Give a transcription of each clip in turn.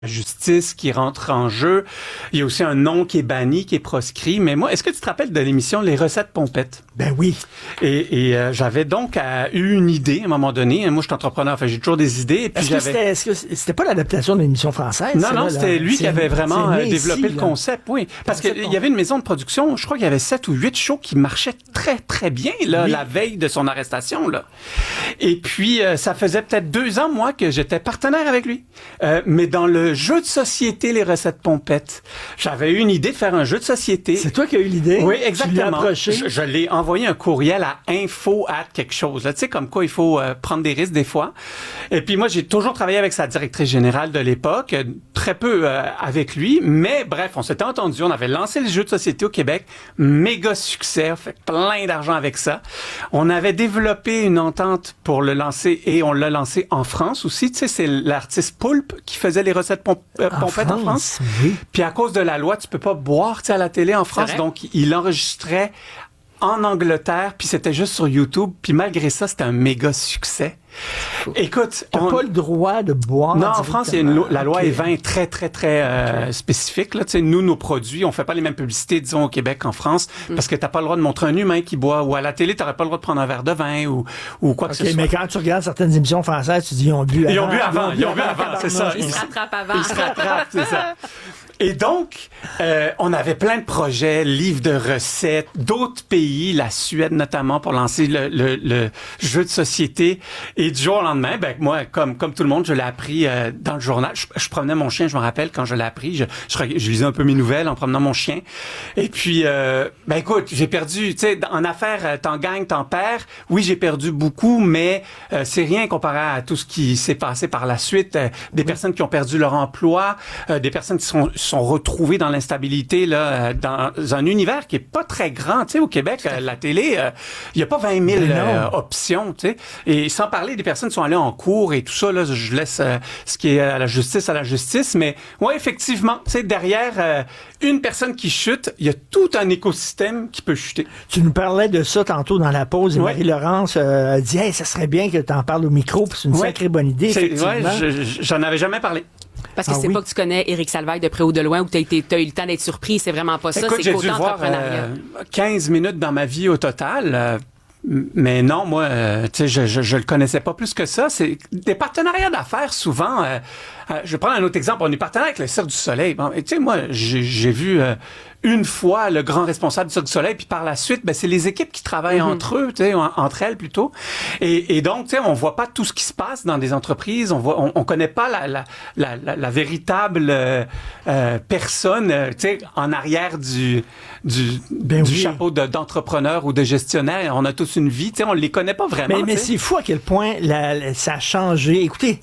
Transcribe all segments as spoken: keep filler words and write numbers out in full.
justice qui rentre en jeu. Il y a aussi un nom qui est banni, qui est proscrit. Mais moi, est-ce que tu te rappelles de l'émission Les Recettes Pompettes? Ben oui. Et, et euh, j'avais donc euh, eu une idée à un moment donné. Moi, je suis entrepreneur, enfin, j'ai toujours des idées. Et puis est-ce, que j'avais... c'était, est-ce que c'était pas l'adaptation d'une émission française? Non, non, là, c'était là? lui qui avait vraiment euh, développé ici, le concept, oui. Parce qu'il y avait une maison de production, je crois qu'il y avait sept ou huit shows qui marchaient très, très bien là, oui. la veille de son arrestation. Là. Et puis, euh, ça faisait peut-être deux ans, moi, que j'étais partenaire avec lui. Euh, mais dans le jeu de société, Les Recettes Pompettes, j'avais eu une idée de faire un jeu de société. C'est toi qui as eu l'idée? Oui, exactement. Tu l'as approché? Je, je l'ai envoyé un courriel à info at quelque chose. Tu sais, comme quoi il faut euh, prendre des risques des fois. Et puis moi, j'ai toujours travaillé avec sa directrice générale de l'époque, euh, très peu euh, avec lui, mais bref, on s'était entendu, on avait lancé le jeu de société au Québec, méga succès, on fait plein d'argent avec ça. On avait développé une entente pour le lancer et on l'a lancé en France aussi. Tu sais, c'est l'artiste Poulpe qui faisait les recettes pomp- euh, pompettes en France. Oui. Puis à cause de la loi, tu peux pas boire, tu sais, à la télé en France, donc il enregistrait en Angleterre, puis c'était juste sur YouTube, puis malgré ça, c'était un méga succès. Écoute, t'as on... pas le droit de boire. Non, en France, il y a une lo- la loi okay. est vin très, très, très euh, okay. spécifique. Là, tu sais, nous, nos produits, on fait pas les mêmes publicités, disons, au Québec qu'en France, mm. parce que t'as pas le droit de montrer un humain qui boit, ou à la télé, t'aurais pas le droit de prendre un verre de vin, ou, ou quoi que okay, ce soit. Mais quand tu regardes certaines émissions françaises, tu dis, ils ont bu avant. Ils ont bu avant, ils ont bu avant, c'est ça. Ils se rattrapent avant. Ils se rattrapent, c'est ça. Et donc, euh, on avait plein de projets, livres de recettes, d'autres pays, la Suède notamment, pour lancer le, le, le jeu de société. Et du jour au lendemain, ben moi, comme comme tout le monde, je l'ai appris euh, dans le journal. Je, je promenais mon chien, je me rappelle quand je l'ai appris, je, je, je lisais un peu mes nouvelles en promenant mon chien. Et puis, euh, ben écoute, j'ai perdu. Tu sais, en affaires, t'en gagnes, t'en perds. Oui, j'ai perdu beaucoup, mais euh, c'est rien comparé à tout ce qui s'est passé par la suite. Euh, des oui. personnes qui ont perdu leur emploi, euh, des personnes qui sont sont retrouvés dans l'instabilité là, dans un univers qui est pas très grand, tu sais, au Québec, euh, la télé, il euh, y a pas vingt mille euh, options, tu sais, et sans parler des personnes qui sont allées en cours et tout ça, là, je laisse euh, ce qui est à la justice à la justice, mais ouais, effectivement, tu sais, derrière euh, une personne qui chute, il y a tout un écosystème qui peut chuter. Tu nous parlais de ça tantôt dans la pause, et ouais. Marie-Laurence euh, a dit, hey, ça serait bien que tu en parles au micro, c'est une ouais. sacrée bonne idée, effectivement. Ouais, je, j'en avais jamais parlé. Parce que ah, c'est oui. pas que tu connais Éric Salvaille de près ou de loin ou que tu as eu le temps d'être surpris, c'est vraiment pas ça, Écoute, c'est j'ai côté dû voir, entrepreneuriat. Euh, quinze minutes dans ma vie au total. Euh, mais non, moi, euh, tu sais, je, je, je le connaissais pas plus que ça. C'est des partenariats d'affaires, souvent. Euh, euh, je vais prendre un autre exemple. On est partenaire avec le Cirque du Soleil. Bon, tu sais, moi, j'ai, j'ai vu euh, une fois le grand responsable du Cirque du Soleil, puis par la suite, ben c'est les équipes qui travaillent mm-hmm. entre eux, tu sais, en, entre elles plutôt. Et, et donc, tu sais, on voit pas tout ce qui se passe dans des entreprises. On voit, on, on connaît pas la la la, la, la véritable euh, euh, personne, euh, tu sais, en arrière du du, ben du oui. chapeau de, d'entrepreneur ou de gestionnaire. On a tous une vie, tu sais, on les connaît pas vraiment. Mais, mais c'est fou à quel point la, la, ça a changé. Écoutez.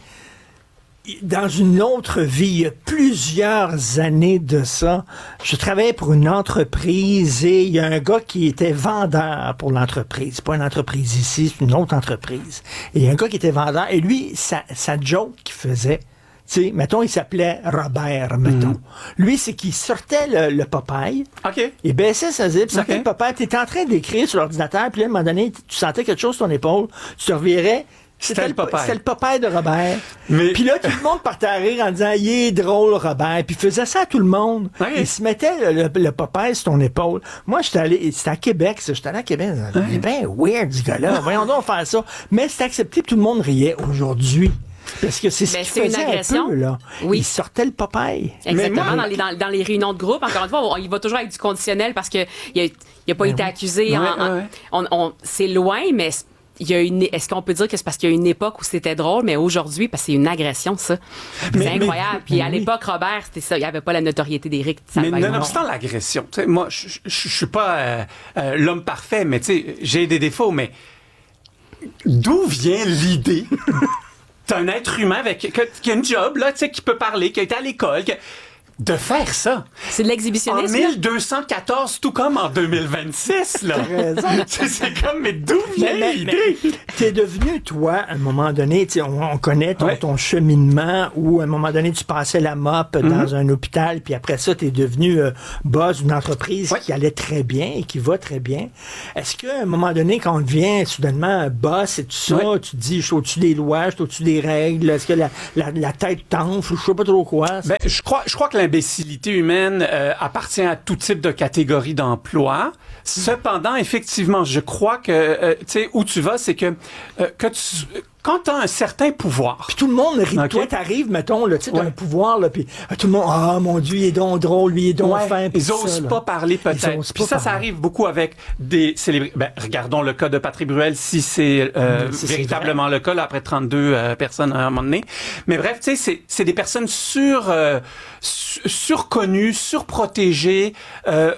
Dans une autre vie, il y a plusieurs années de ça, je travaillais pour une entreprise et il y a un gars qui était vendeur pour l'entreprise. C'est pas une entreprise ici, c'est une autre entreprise. Et il y a un gars qui était vendeur et lui, sa, sa joke qu'il faisait, tu sais, mettons, il s'appelait Robert, mettons. Mm. Lui, c'est qu'il sortait le, le Popeye. OK. Il baissait sa zip, sortait okay. le Popeye. Tu étais en train d'écrire sur l'ordinateur, puis là, à un moment donné, tu sentais quelque chose sur ton épaule, tu te revirais. C'était, c'était, le, Popeye. c'était le Popeye de Robert. Mais... Puis là, tout le monde partait à rire en disant « Il est drôle, Robert ». Puis il faisait ça à tout le monde. Oui. Il se mettait le, le, le Popeye sur ton épaule. Moi, j'étais allé... C'était à Québec, ça. J'étais allé à Québec. Oui. Il est bien weird, ce gars-là. Voyons donc faire ça. Mais c'était accepté, puis tout le monde riait aujourd'hui. Parce que c'est ce ben, qu'il faisait une agression. Un peu, là. Oui. Il sortait le Popeye. Exactement, moi, dans, les, dans, dans les réunions de groupe. Encore une fois, on, il va toujours avec du conditionnel parce qu'il n'a a pas ben été oui. accusé. Ouais, en, ouais. En, on, on, c'est loin, mais... Il y a une, est-ce qu'on peut dire que c'est parce qu'il y a une époque où c'était drôle, mais aujourd'hui, parce que c'est une agression, ça. Mais, c'est incroyable. Mais, Puis mais à oui. l'époque, Robert, c'était ça. Il n'y avait pas la notoriété d'Éric. Mais nonobstant l'agression, tu sais, moi, je ne suis pas euh, euh, l'homme parfait, mais tu sais, j'ai des défauts, mais d'où vient l'idée d'un être humain avec, qui a une job, là, tu sais, qui peut parler, qui a été à l'école, qui... de faire ça. C'est de l'exhibitionnisme. En mille deux cent quatorze, tout comme en deux mille vingt-six, là. c'est, c'est comme, mais d'où vient mais, l'idée? Mais, t'es devenu, toi, à un moment donné, on, on connaît ton, ouais. ton cheminement où, à un moment donné, tu passais la mop mm-hmm. dans un hôpital, puis après ça, t'es devenu euh, boss d'une entreprise ouais. qui allait très bien et qui va très bien. Est-ce qu'à un moment donné, quand on devient soudainement boss et tout ça, ouais. tu te dis, je suis au-dessus des lois, je suis au-dessus des règles, est-ce que la, la, la tête t'enfle, je sais pas trop quoi? Ben, je crois, je crois que l'imbécilité humaine euh, appartient à tout type de catégorie d'emploi. Cependant, effectivement, je crois que, euh, tu sais, où tu vas, c'est que, euh, que tu, quand tu as un certain pouvoir. Puis tout le monde rit de okay. toi, t'arrives, mettons, tu sais, t'as ouais. un pouvoir, là, puis tout le monde, ah, oh, mon Dieu, il est donc drôle, lui, il est donc ouais. fin. Ils osent pas parler, peut-être. Puis ça, parler. ça arrive beaucoup avec des célébrités. Ben, regardons le cas de Patrick Bruel, si c'est, euh, c'est véritablement c'est le cas, là, après trente-deux euh, personnes à un moment donné. Mais bref, tu sais, c'est, c'est des personnes sur, euh, surconnues, surprotégées, euh,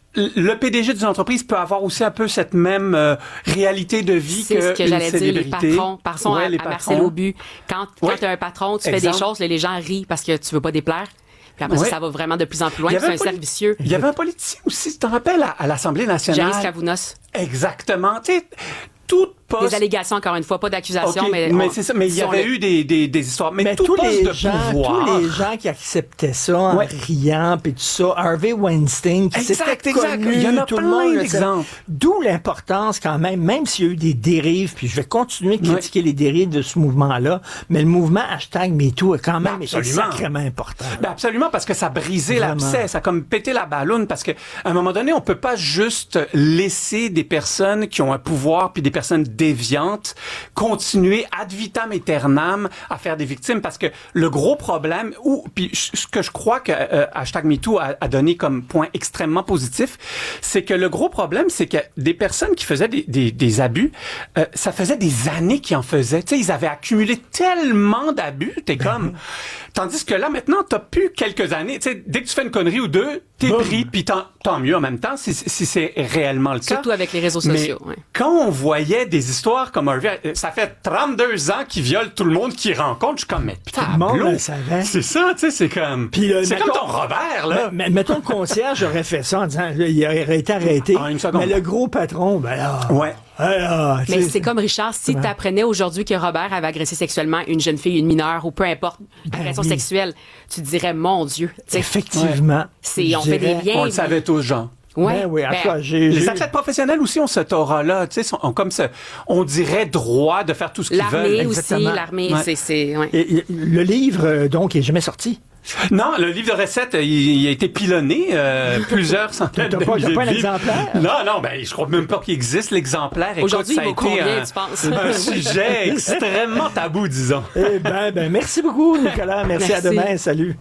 le P D G d'une entreprise peut avoir aussi un peu cette même euh, réalité de vie c'est que, ce que j'allais célébrité. dire, les patrons. Passons ouais, à, à Marcel Aubu. Quand, quand ouais. tu as un patron, tu Exemple. fais des choses, là, les gens rient parce que tu veux pas déplaire. Puis après ouais. ça, ça va vraiment de plus en plus loin. C'est un cercle vicieux. Il y avait un politicien aussi, tu te rappelles, à, à l'Assemblée nationale. Janice Cavounos. Exactement. Tu sais, tout poste... Des allégations, encore une fois, pas d'accusations, okay, mais... Mais c'est ça, mais il y avait les... eu des, des, des histoires. Mais, mais tout tous poste les de gens, pouvoir... tous les gens qui acceptaient ça en ouais. riant, puis tout ça, Harvey Weinstein, qui exact, s'était exact. connu, il y en a tout plein le monde... d'exemples. D'où l'importance, quand même, même s'il y a eu des dérives, puis je vais continuer de critiquer ouais. les dérives de ce mouvement-là, mais le mouvement hashtag MeToo a quand même ben, été sacrément important. Ben absolument, parce que ça a brisé l'abcès, ça a comme pété la balloune, parce que à un moment donné, on peut pas juste laisser des personnes qui ont un pouvoir, puis des personnes déviantes, continuer ad vitam aeternam à faire des victimes, parce que le gros problème, ou puis ce que je crois que euh, hashtag MeToo a, a donné comme point extrêmement positif, c'est que le gros problème, c'est que des personnes qui faisaient des, des, des abus, euh, ça faisait des années qu'ils en faisaient. Tu sais, ils avaient accumulé tellement d'abus, t'es comme... Tandis que là, maintenant, t'as plus quelques années. Tu sais, dès que tu fais une connerie ou deux, t'es Boum. pris, puis tant, tant mieux en même temps, si, si c'est réellement le cas. Surtout avec les réseaux sociaux. Mais ouais. quand on voyait des histoires comme Harvey, ça fait trente-deux ans qu'il viole tout le monde qu'il rencontre, je suis comme, mais putain, tout le monde le savait. C'est ça, tu sais, c'est comme... Puis, euh, c'est mettons, comme ton Robert, là. Mais, mettons, le concierge aurait fait ça en disant, là, il aurait été arrêté. En une seconde. Mais le gros patron, ben là... Ouais. Alors, mais c'est comme Richard, si tu apprenais aujourd'hui que Robert avait agressé sexuellement une jeune fille, une mineure, ou peu importe, une agression ben oui. sexuelle, tu te dirais, mon Dieu. Effectivement. Ouais. C'est, on fait des liens. On le savait tous, Jean. Ouais, ben oui, ben, j'ai, les j'ai... athlètes professionnels aussi ont cet aura-là, tu sais, ont comme ça, on dirait droit de faire tout ce qu'ils l'armée veulent. L'armée aussi, l'armée, ouais. c'est... c'est ouais. Et, le livre, donc, est jamais sorti. Non, le livre de recettes, il, il a été pilonné, euh, plusieurs centaines de milliers de livres. T'as pas un exemplaire? Non, non, ben, je crois même pas qu'il existe l'exemplaire. Aujourd'hui, Écoute, ça a il vaut été combien, tu penses? un sujet extrêmement tabou, disons. Eh ben, ben, merci beaucoup, Nicolas. Merci, merci. À demain. Salut.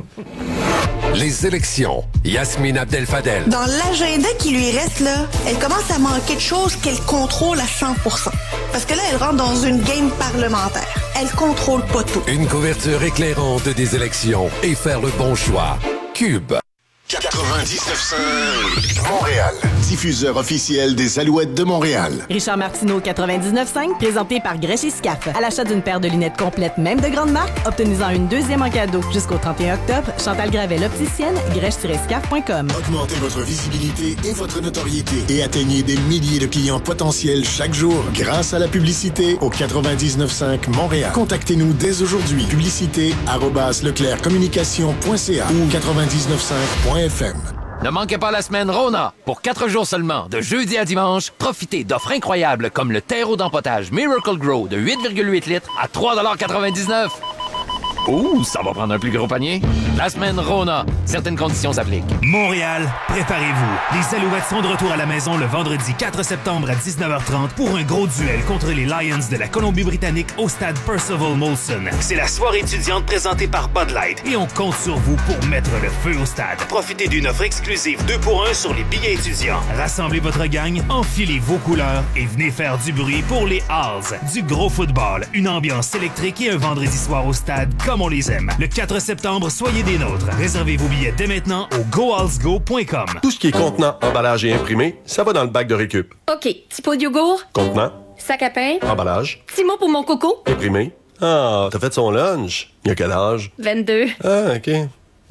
Les élections. Yasmine Abdel-Fadel. Dans l'agenda qui lui reste, là, elle commence à manquer de choses qu'elle contrôle à cent pour cent. Parce que là, elle rentre dans une game parlementaire. Elle contrôle pas tout. Une couverture éclairante des élections et faire le bon choix. Cube. quatre-vingt-dix-neuf cinq Montréal. Diffuseur officiel des Alouettes de Montréal. Richard Martineau, quatre-vingt-dix-neuf cinq, présenté par Grèche et Scaf. À l'achat d'une paire de lunettes complètes, même de grande marque, obtenez-en une deuxième en cadeau. Jusqu'au trente et un octobre, Chantal Gravel, opticienne, grèche tiret scaf point com. Augmentez votre visibilité et votre notoriété et atteignez des milliers de clients potentiels chaque jour grâce à la publicité au quatre-vingt-dix-neuf cinq Montréal. Contactez-nous dès aujourd'hui. Publicité arobase leclerc communication point c a ou quatre-vingt-dix-neuf cinq point f m. Ne manquez pas la semaine Rona. Pour quatre jours seulement, de jeudi à dimanche, profitez d'offres incroyables comme le terreau d'empotage Miracle Grow de huit virgule huit litres à trois quatre-vingt-dix-neuf. Ouh, ça va prendre un plus gros panier. La semaine Rona. Certaines conditions s'appliquent. Montréal, préparez-vous. Les Alouettes sont de retour à la maison le vendredi quatre septembre à dix-neuf heures trente pour un gros duel contre les Lions de la Colombie-Britannique au stade Percival Molson. C'est la soirée étudiante présentée par Bud Light et on compte sur vous pour mettre le feu au stade. Profitez d'une offre exclusive deux pour un sur les billets étudiants. Rassemblez votre gang, enfilez vos couleurs et venez faire du bruit pour les Halls. Du gros football, une ambiance électrique et un vendredi soir au stade comme on les aime. Le quatre septembre, soyez des nôtres. Réservez vos billets dès maintenant au go halls go point com. Tout ce qui est contenant, emballage et imprimé, ça va dans le bac de récup. OK. Petit pot de yogourt. Contenant. Sac à pain. Emballage. Petit mot pour mon coco. Imprimé. Ah, t'as fait son lunch. Il a quel âge? vingt-deux. Ah, OK.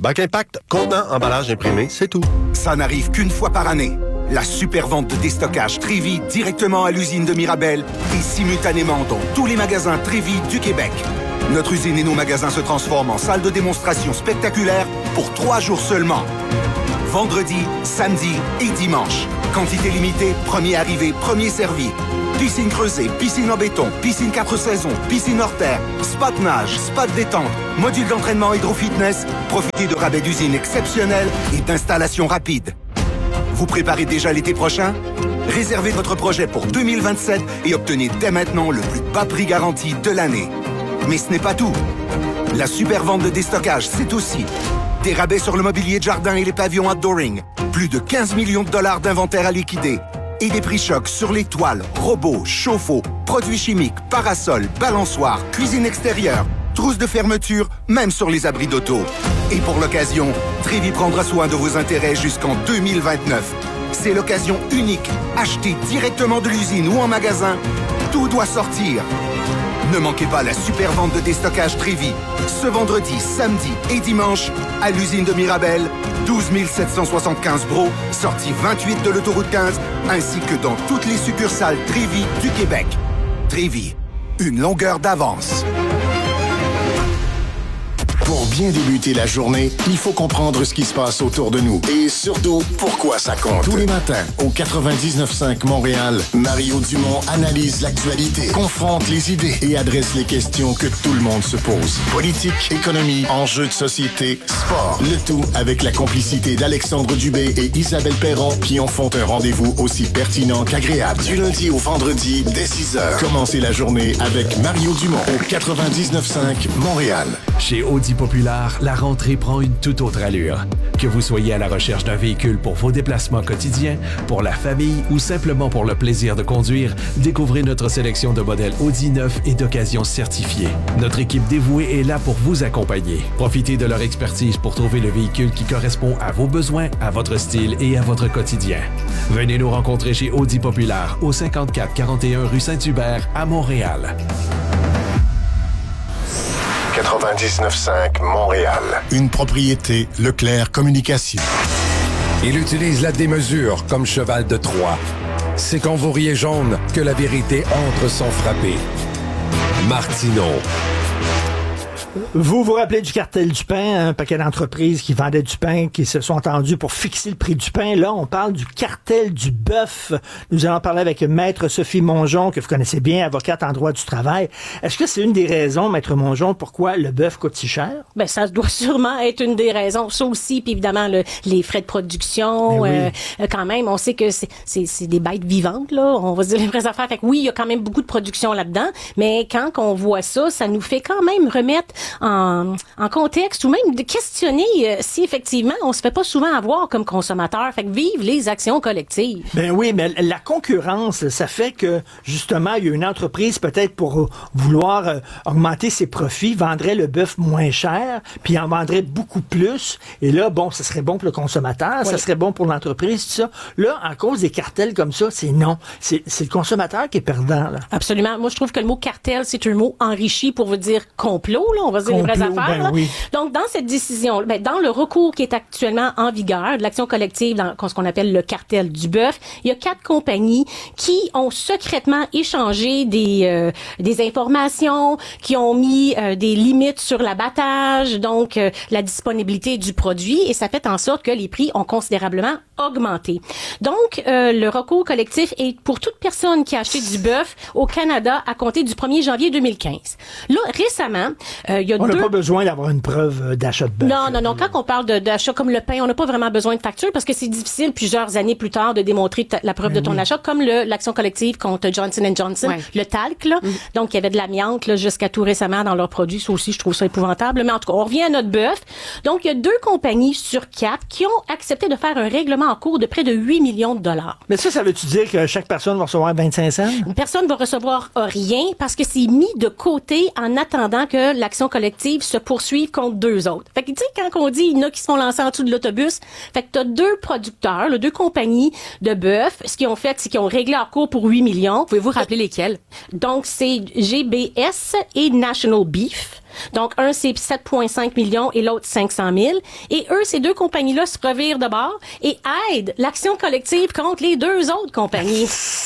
Bac Impact, contenant, emballage imprimé, c'est tout. Ça n'arrive qu'une fois par année. La super vente de déstockage Trévi directement à l'usine de Mirabel et simultanément dans tous les magasins Trévi du Québec. Notre usine et nos magasins se transforment en salle de démonstration spectaculaire pour trois jours seulement. Vendredi, samedi et dimanche. Quantité limitée, premier arrivé, premier servi. Piscine creusée, piscine en béton, piscine quatre saisons, piscine hors terre, spa de nage, spa de détente, module d'entraînement hydro-fitness. Profitez de rabais d'usine exceptionnels et d'installations rapides. Vous préparez déjà l'été prochain? Réservez votre projet pour deux mille vingt-sept et obtenez dès maintenant le plus bas prix garanti de l'année. Mais ce n'est pas tout. La super vente de déstockage, c'est aussi des rabais sur le mobilier de jardin et les pavillons outdooring, plus de quinze millions de dollars d'inventaire à liquider et des prix chocs sur les toiles, robots, chauffe-eau, produits chimiques, parasols, balançoires, cuisine extérieure, trousses de fermeture, même sur les abris d'auto. Et pour l'occasion, Trévi prendra soin de vos intérêts jusqu'en deux mille vingt-neuf. C'est l'occasion unique. Achetez directement de l'usine ou en magasin. Tout doit sortir. Ne manquez pas la super vente de déstockage Trévi. Ce vendredi, samedi et dimanche, à l'usine de Mirabel, douze mille sept cent soixante-quinze Bro, sortie vingt-huit de l'autoroute quinze, ainsi que dans toutes les succursales Trévi du Québec. Trévi, une longueur d'avance. Pour bien débuter la journée, il faut comprendre ce qui se passe autour de nous et surtout, pourquoi ça compte. Tous les matins, au quatre-vingt-dix-neuf cinq Montréal, Mario Dumont analyse l'actualité, confronte les idées et adresse les questions que tout le monde se pose. Politique, économie, enjeux de société, sport. Le tout avec la complicité d'Alexandre Dubé et Isabelle Perron qui en font un rendez-vous aussi pertinent qu'agréable. Du lundi au vendredi, dès six heures. Commencez la journée avec Mario Dumont au quatre-vingt-dix-neuf cinq Montréal. Chez Audi Populaire, la rentrée prend une toute autre allure. Que vous soyez à la recherche d'un véhicule pour vos déplacements quotidiens, pour la famille ou simplement pour le plaisir de conduire, découvrez notre sélection de modèles Audi neufs et d'occasion certifiés. Notre équipe dévouée est là pour vous accompagner. Profitez de leur expertise pour trouver le véhicule qui correspond à vos besoins, à votre style et à votre quotidien. Venez nous rencontrer chez Audi Populaire au cinquante-quatre quarante et un rue Saint-Hubert à Montréal. quatre-vingt-dix-neuf cinq Montréal. Une propriété Leclerc Communication. Il utilise la démesure comme cheval de Troie. C'est quand vous riez jaune que la vérité entre sans frapper. Martineau. Vous vous rappelez du cartel du pain, un paquet d'entreprises qui vendaient du pain, qui se sont entendues pour fixer le prix du pain. Là, on parle du cartel du bœuf. Nous allons parler avec Maître Sophie Mongeon, que vous connaissez bien, avocate en droit du travail. Est-ce que c'est une des raisons, Maître Mongeon, pourquoi le bœuf coûte si cher? Ben, ça doit sûrement être une des raisons. Ça aussi, puis évidemment, le, les frais de production. Oui. Euh, quand même, on sait que c'est, c'est, c'est des bêtes vivantes, là. On va se dire les vraies affaires. Fait que oui, il y a quand même beaucoup de production là-dedans. Mais quand on voit ça, ça nous fait quand même remettre En, en contexte ou même de questionner euh, si effectivement on se fait pas souvent avoir comme consommateur. Fait que vive les actions collectives. Ben oui, mais la concurrence, ça fait que justement il y a une entreprise peut-être pour vouloir euh, augmenter ses profits, vendrait le bœuf moins cher, puis en vendrait beaucoup plus. Et là, bon, ça serait bon pour le consommateur, oui. Ça serait bon pour l'entreprise, tout ça. Là, à cause des cartels comme ça, c'est non. C'est, c'est le consommateur qui est perdant, là. Absolument. Moi, je trouve que le mot cartel, c'est un mot enrichi pour vous dire complot, là. On va dire les vraies affaires. Ben oui. Donc, dans cette décision, ben, dans le recours qui est actuellement en vigueur de l'action collective dans ce qu'on appelle le cartel du bœuf, il y a quatre compagnies qui ont secrètement échangé des euh, des informations, qui ont mis euh, des limites sur l'abattage, donc euh, la disponibilité du produit, et ça fait en sorte que les prix ont considérablement augmenté. Donc, euh, le recours collectif est pour toute personne qui a acheté du bœuf au Canada à compter du premier janvier deux mille quinze. Là, récemment, euh, il y a on deux... n'a pas besoin d'avoir une preuve d'achat de bœuf. Non, non, non. Quand on parle de, d'achat comme le pain, on n'a pas vraiment besoin de facture parce que c'est difficile plusieurs années plus tard de démontrer ta, la preuve Mais de ton oui. achat, comme le, l'action collective contre Johnson and Johnson, ouais. le talc, là. Mm. Donc, il y avait de l'amiante, là, jusqu'à tout récemment dans leurs produits. Ça aussi, je trouve ça épouvantable. Mais en tout cas, on revient à notre bœuf. Donc, il y a deux compagnies sur quatre qui ont accepté de faire un règlement en cours de près de huit millions de dollars. Mais ça, ça veut-tu dire que chaque personne va recevoir vingt-cinq cents? Une personne va recevoir rien parce que c'est mis de côté en attendant que l'action collective se poursuive contre deux autres. Fait que, tu sais, quand on dit, il y en a qui se font lancer en dessous de l'autobus, fait que t'as deux producteurs, là, deux compagnies de bœuf. Ce qu'ils ont fait, c'est qu'ils ont réglé leur cours pour huit millions. Pouvez-vous rappeler lesquels? Donc, c'est G B S et National Beef. Donc, un, c'est sept virgule cinq millions et l'autre, cinq cent mille. Et eux, ces deux compagnies-là se revirent de bord et aident l'action collective contre les deux autres compagnies.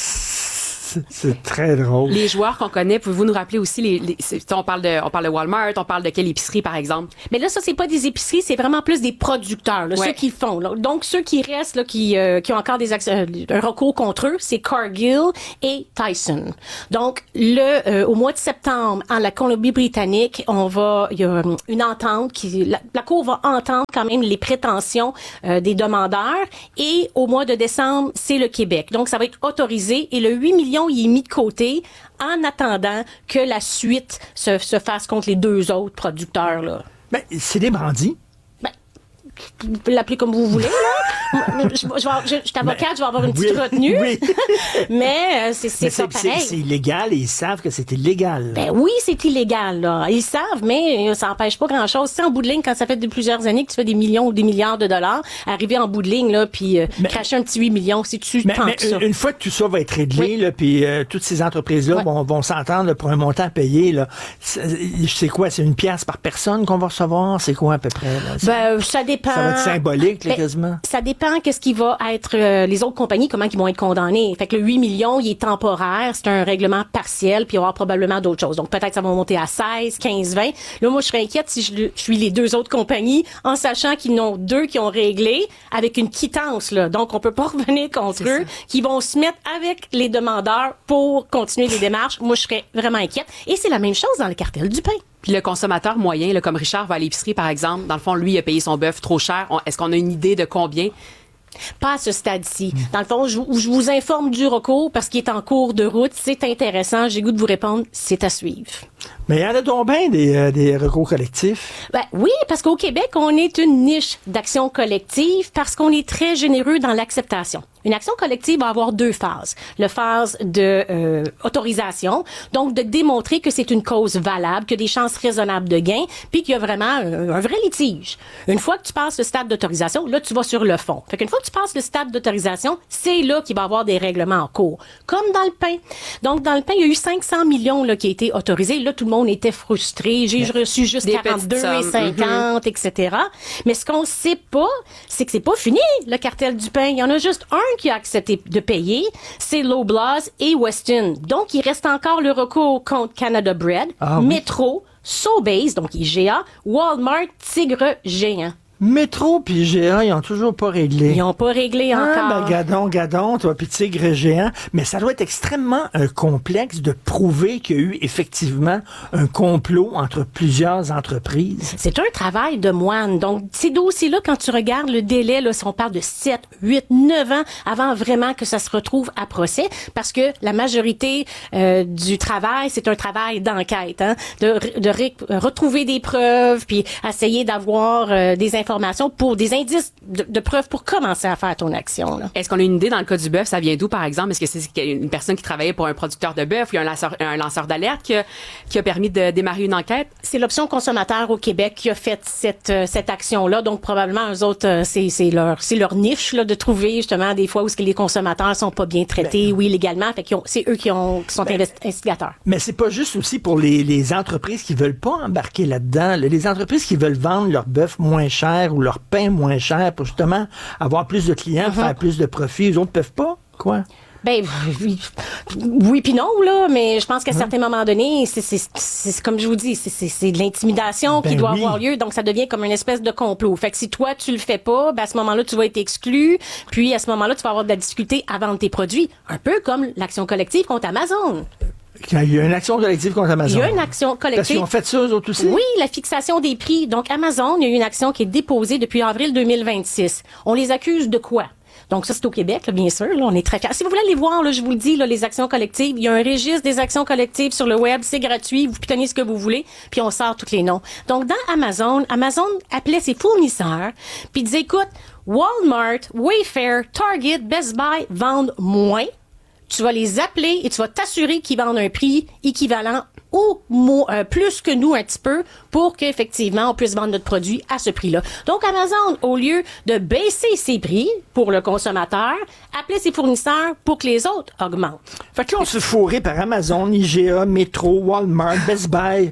C'est très drôle. Les joueurs qu'on connaît, pouvez-vous nous rappeler aussi les, les on parle de on parle de Walmart, on parle de quelle épicerie par exemple? Mais là ça c'est pas des épiceries, c'est vraiment plus des producteurs, là, ouais. ceux qui font là. Donc ceux qui restent là qui euh, qui ont encore des euh, un recours contre eux, c'est Cargill et Tyson. Donc le euh, au mois de septembre en la Colombie-Britannique, on va il y a une entente qui la, la cour va entendre quand même les prétentions euh, des demandeurs et au mois de décembre, c'est le Québec. Donc ça va être autorisé et le huit millions il est mis de côté en attendant que la suite se, se fasse contre les deux autres producteurs, là. Ben, c'est des bandits. Ben, vous pouvez l'appeler comme vous voulez, là. je, je, je, je, je suis avocate, je vais avoir une petite oui, retenue. Oui. Mais euh, c'est, c'est, mais ça c'est, pareil. C'est, c'est illégal et ils savent que c'est illégal. Ben oui, c'est illégal, là. Ils savent, mais ça n'empêche pas grand-chose. C'est en bout de ligne, quand ça fait de plusieurs années que tu fais des millions ou des milliards de dollars, arriver en bout de ligne, là, puis euh, cracher un petit huit millions, si tu mais, tentes mais ça. Une fois que tout ça va être réglé, oui. là, puis euh, toutes ces entreprises-là ouais. vont, vont s'entendre là, pour un montant payé, là. C'est, c'est quoi? C'est une pièce par personne qu'on va recevoir? C'est quoi, à peu près? Là? Ben, ça dépend. Ça va être symbolique, là, quasiment. Ça dépend qu'est-ce qui va être euh, les autres compagnies, comment ils vont être condamnés. Fait que le huit millions, il est temporaire, c'est un règlement partiel, puis il y aura probablement d'autres choses. Donc peut-être ça va monter à seize, quinze, vingt. Là, moi, je serais inquiète si je, je suis les deux autres compagnies, en sachant qu'ils n'ont deux qui ont réglé avec une quittance, là. Donc on peut pas revenir contre c'est eux, ça. Qui vont se mettre avec les demandeurs pour continuer les démarches. Moi, je serais vraiment inquiète. Et c'est la même chose dans le cartel du pain. Puis le consommateur moyen, là, comme Richard va à l'épicerie, par exemple, dans le fond, lui, il a payé son bœuf trop cher. On, est-ce qu'on a une idée de combien? Pas à ce stade-ci. Dans le fond, je, je vous informe du recours parce qu'il est en cours de route. C'est intéressant. J'ai goût de vous répondre. C'est à suivre. Mais il y en a donc bien des, euh, des recours collectifs. Ben oui, parce qu'au Québec, on est une niche d'action collective parce qu'on est très généreux dans l'acceptation. Une action collective va avoir deux phases. La phase de euh, autorisation, donc de démontrer que c'est une cause valable, qu'il y a des chances raisonnables de gain, puis qu'il y a vraiment un, un vrai litige. Une fois que tu passes le stade d'autorisation, là, tu vas sur le fond. Fait qu'une fois que tu passes le stade d'autorisation, c'est là qu'il va y avoir des règlements en cours. Comme dans le pain. Donc, dans le pain, il y a eu cinq cents millions là, qui a été autorisé. Là, tout le monde était frustré. J'ai reçu juste des quarante-deux et cinquante, mm-hmm. et cetera. Mais ce qu'on ne sait pas, c'est que c'est pas fini, le cartel du pain. Il y en a juste un qui a accepté de payer, c'est Loblaws et Weston. Donc, il reste encore le recours contre Canada Bread, ah, Metro, oui. Sobeys, donc I G A, Walmart, Tigre Géant. Métro puis G A, ils ont toujours pas réglé. Ils ont pas réglé ah, encore. Ben, gadon, gadon, toi, puis Tigre Géant. Mais ça doit être extrêmement euh, complexe de prouver qu'il y a eu effectivement un complot entre plusieurs entreprises. C'est un travail de moine. Donc, ces dossiers-là, quand tu regardes le délai, là, si on parle de sept, huit, neuf ans avant vraiment que ça se retrouve à procès, parce que la majorité euh, du travail, c'est un travail d'enquête, hein, de, de ré- retrouver des preuves, puis essayer d'avoir euh, des informations pour des indices de, de preuves pour commencer à faire ton action. Là. Est-ce qu'on a une idée dans le cas du bœuf? Ça vient d'où, par exemple? Est-ce que c'est une personne qui travaillait pour un producteur de bœuf ou un lanceur, un lanceur d'alerte qui a, qui a permis de démarrer une enquête? C'est l'option consommateur au Québec qui a fait cette, euh, cette action-là. Donc, probablement, eux autres, euh, c'est, c'est, leur, c'est leur niche là, de trouver justement des fois où ce que les consommateurs sont pas bien traités ben, ou illégalement. Fait qu'ils ont, c'est eux qui, ont, qui sont ben, investigateurs. Mais c'est pas juste aussi pour les, les entreprises qui veulent pas embarquer là-dedans. Les entreprises qui veulent vendre leur bœuf moins cher ou leur pain moins cher pour justement avoir plus de clients, uh-huh. faire plus de profit. Les autres peuvent pas, quoi? Ben oui, oui puis non là, mais je pense qu'à hein? certains moments donnés, c'est, c'est, c'est, c'est comme je vous dis, c'est, c'est, c'est de l'intimidation ben qui doit oui. avoir lieu, donc ça devient comme une espèce de complot. Fait que si toi tu le fais pas, ben à ce moment-là tu vas être exclu, puis à ce moment-là tu vas avoir de la difficulté à vendre tes produits, un peu comme l'action collective contre Amazon. Il y a une action collective contre Amazon. Il y a une action collective. Parce qu'ils ont fait ça, eux autres aussi? Oui, la fixation des prix. Donc, Amazon, il y a eu une action qui est déposée depuis avril deux mille vingt-six. On les accuse de quoi? Donc, ça, c'est au Québec, là, bien sûr. Là, on est très fiers. Si vous voulez aller voir, là, je vous le dis, là, les actions collectives, il y a un registre des actions collectives sur le web. C'est gratuit. Vous pitonnez ce que vous voulez. Puis, on sort tous les noms. Donc, dans Amazon, Amazon appelait ses fournisseurs puis disait, écoute, Walmart, Wayfair, Target, Best Buy vendent moins. Tu vas les appeler et tu vas t'assurer qu'ils vendent un prix équivalent ou euh, plus que nous un petit peu pour qu'effectivement on puisse vendre notre produit à ce prix-là. Donc Amazon, au lieu de baisser ses prix pour le consommateur, appelait ses fournisseurs pour que les autres augmentent. Fait que là, on se fourrait par Amazon, I G A, Metro, Walmart, Best Buy.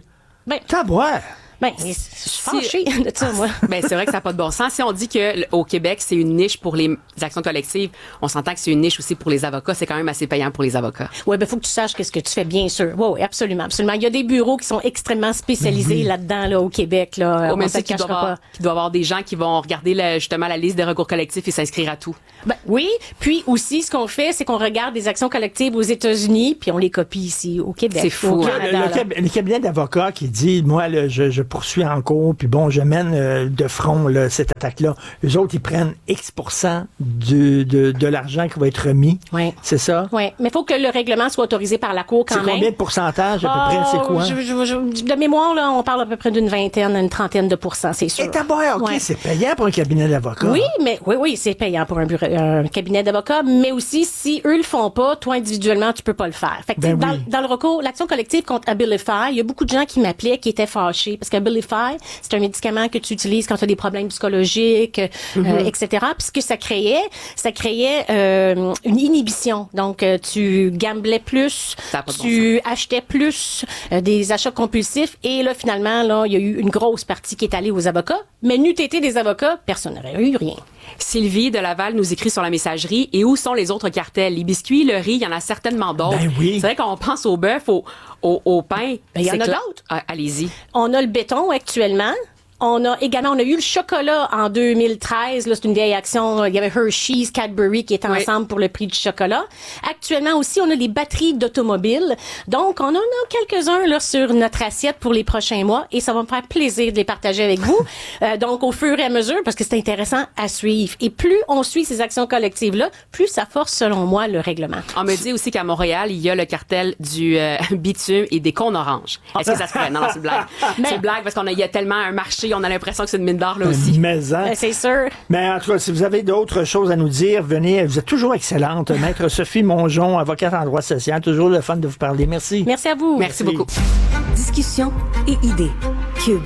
Ben, t'as boire. Ben, je suis fâchée de ça, moi. Ben, c'est vrai que ça n'a pas de bon sens. Si on dit que au Québec, c'est une niche pour les actions collectives, on s'entend que c'est une niche aussi pour les avocats. C'est quand même assez payant pour les avocats. Oui, ben, faut que tu saches qu'est-ce que tu fais, bien sûr. Oui, oui, absolument, absolument. Il y a des bureaux qui sont extrêmement spécialisés oui. là-dedans, là, au Québec, là. Au même titre qu'il doit avoir, qu'il doit avoir des gens qui vont regarder, la, justement, la liste des recours collectifs et s'inscrire à tout. Ben, oui. Puis aussi, ce qu'on fait, c'est qu'on regarde des actions collectives aux États-Unis, puis on les copie ici, au Québec. C'est fou. Canada, le, le, cab- le cabinet d'avocats qui dit, moi, là, je, je poursuis en cours, puis bon, je mène euh, de front là, cette attaque-là. Eux autres, ils prennent X pour cent de, de, de l'argent qui va être remis. Oui. C'est ça? Oui. Mais il faut que le règlement soit autorisé par la Cour quand c'est même. Combien de pourcentage, à peu oh, près? C'est quoi? Je, je, je, de mémoire, là, on parle à peu près d'une vingtaine, une trentaine de pourcents, c'est sûr. Et d'abord, OK, ouais. c'est payant pour un cabinet d'avocats. Oui, mais oui, oui, c'est payant pour un, bureau, un cabinet d'avocats, mais aussi, si eux le font pas, toi, individuellement, tu peux pas le faire. Fait que, ben dans, oui. dans le recours, l'action collective contre Abilify, il y a beaucoup de gens qui m'appelaient, qui étaient fâchés, parce qu'Abilify, c'est un médicament que tu utilises quand tu as des problèmes psychologiques, mm-hmm. euh, et cetera. Puis ce que ça créait, ça créait euh, une inhibition. Donc, euh, tu gamblais plus, tu bon achetais plus, euh, des achats compulsifs. Et là, finalement, là, il y a eu une grosse partie qui est allée aux avocats. Mais n'eût été des avocats, personne n'aurait eu rien. Sylvie de Laval nous écrit sur la messagerie. Et où sont les autres cartels? Les biscuits, le riz, il y en a certainement d'autres. Ben oui. C'est vrai qu'on pense au bœuf, au, au, au pain. Ben, il y en a cla- d'autres. Ah, allez-y. On a le béton actuellement. On a également, on a eu le chocolat en deux mille treize. Là, c'est une vieille action. Il y avait Hershey's, Cadbury qui étaient oui. ensemble pour le prix du chocolat. Actuellement aussi, on a les batteries d'automobiles. Donc, on en a quelques-uns là sur notre assiette pour les prochains mois et ça va me faire plaisir de les partager avec vous. euh, donc, au fur et à mesure, parce que c'est intéressant à suivre. Et plus on suit ces actions collectives-là, plus ça force, selon moi, le règlement. On me dit aussi qu'à Montréal, il y a le cartel du euh, bitume et des cônes oranges. Est-ce que ça se fait? Non, non, c'est une blague. Mais... C'est une blague parce qu'on a, il y a tellement un marché. On a l'impression que c'est une mine d'or là aussi. Mais, hein? Ben, c'est sûr. Mais en tout cas, si vous avez d'autres choses à nous dire, venez. Vous êtes toujours excellente. Maître Sophie Mongeon, avocate en droit social. Toujours le fun de vous parler. Merci. Merci à vous. Merci, Merci. beaucoup. Discussion et idées. Cube.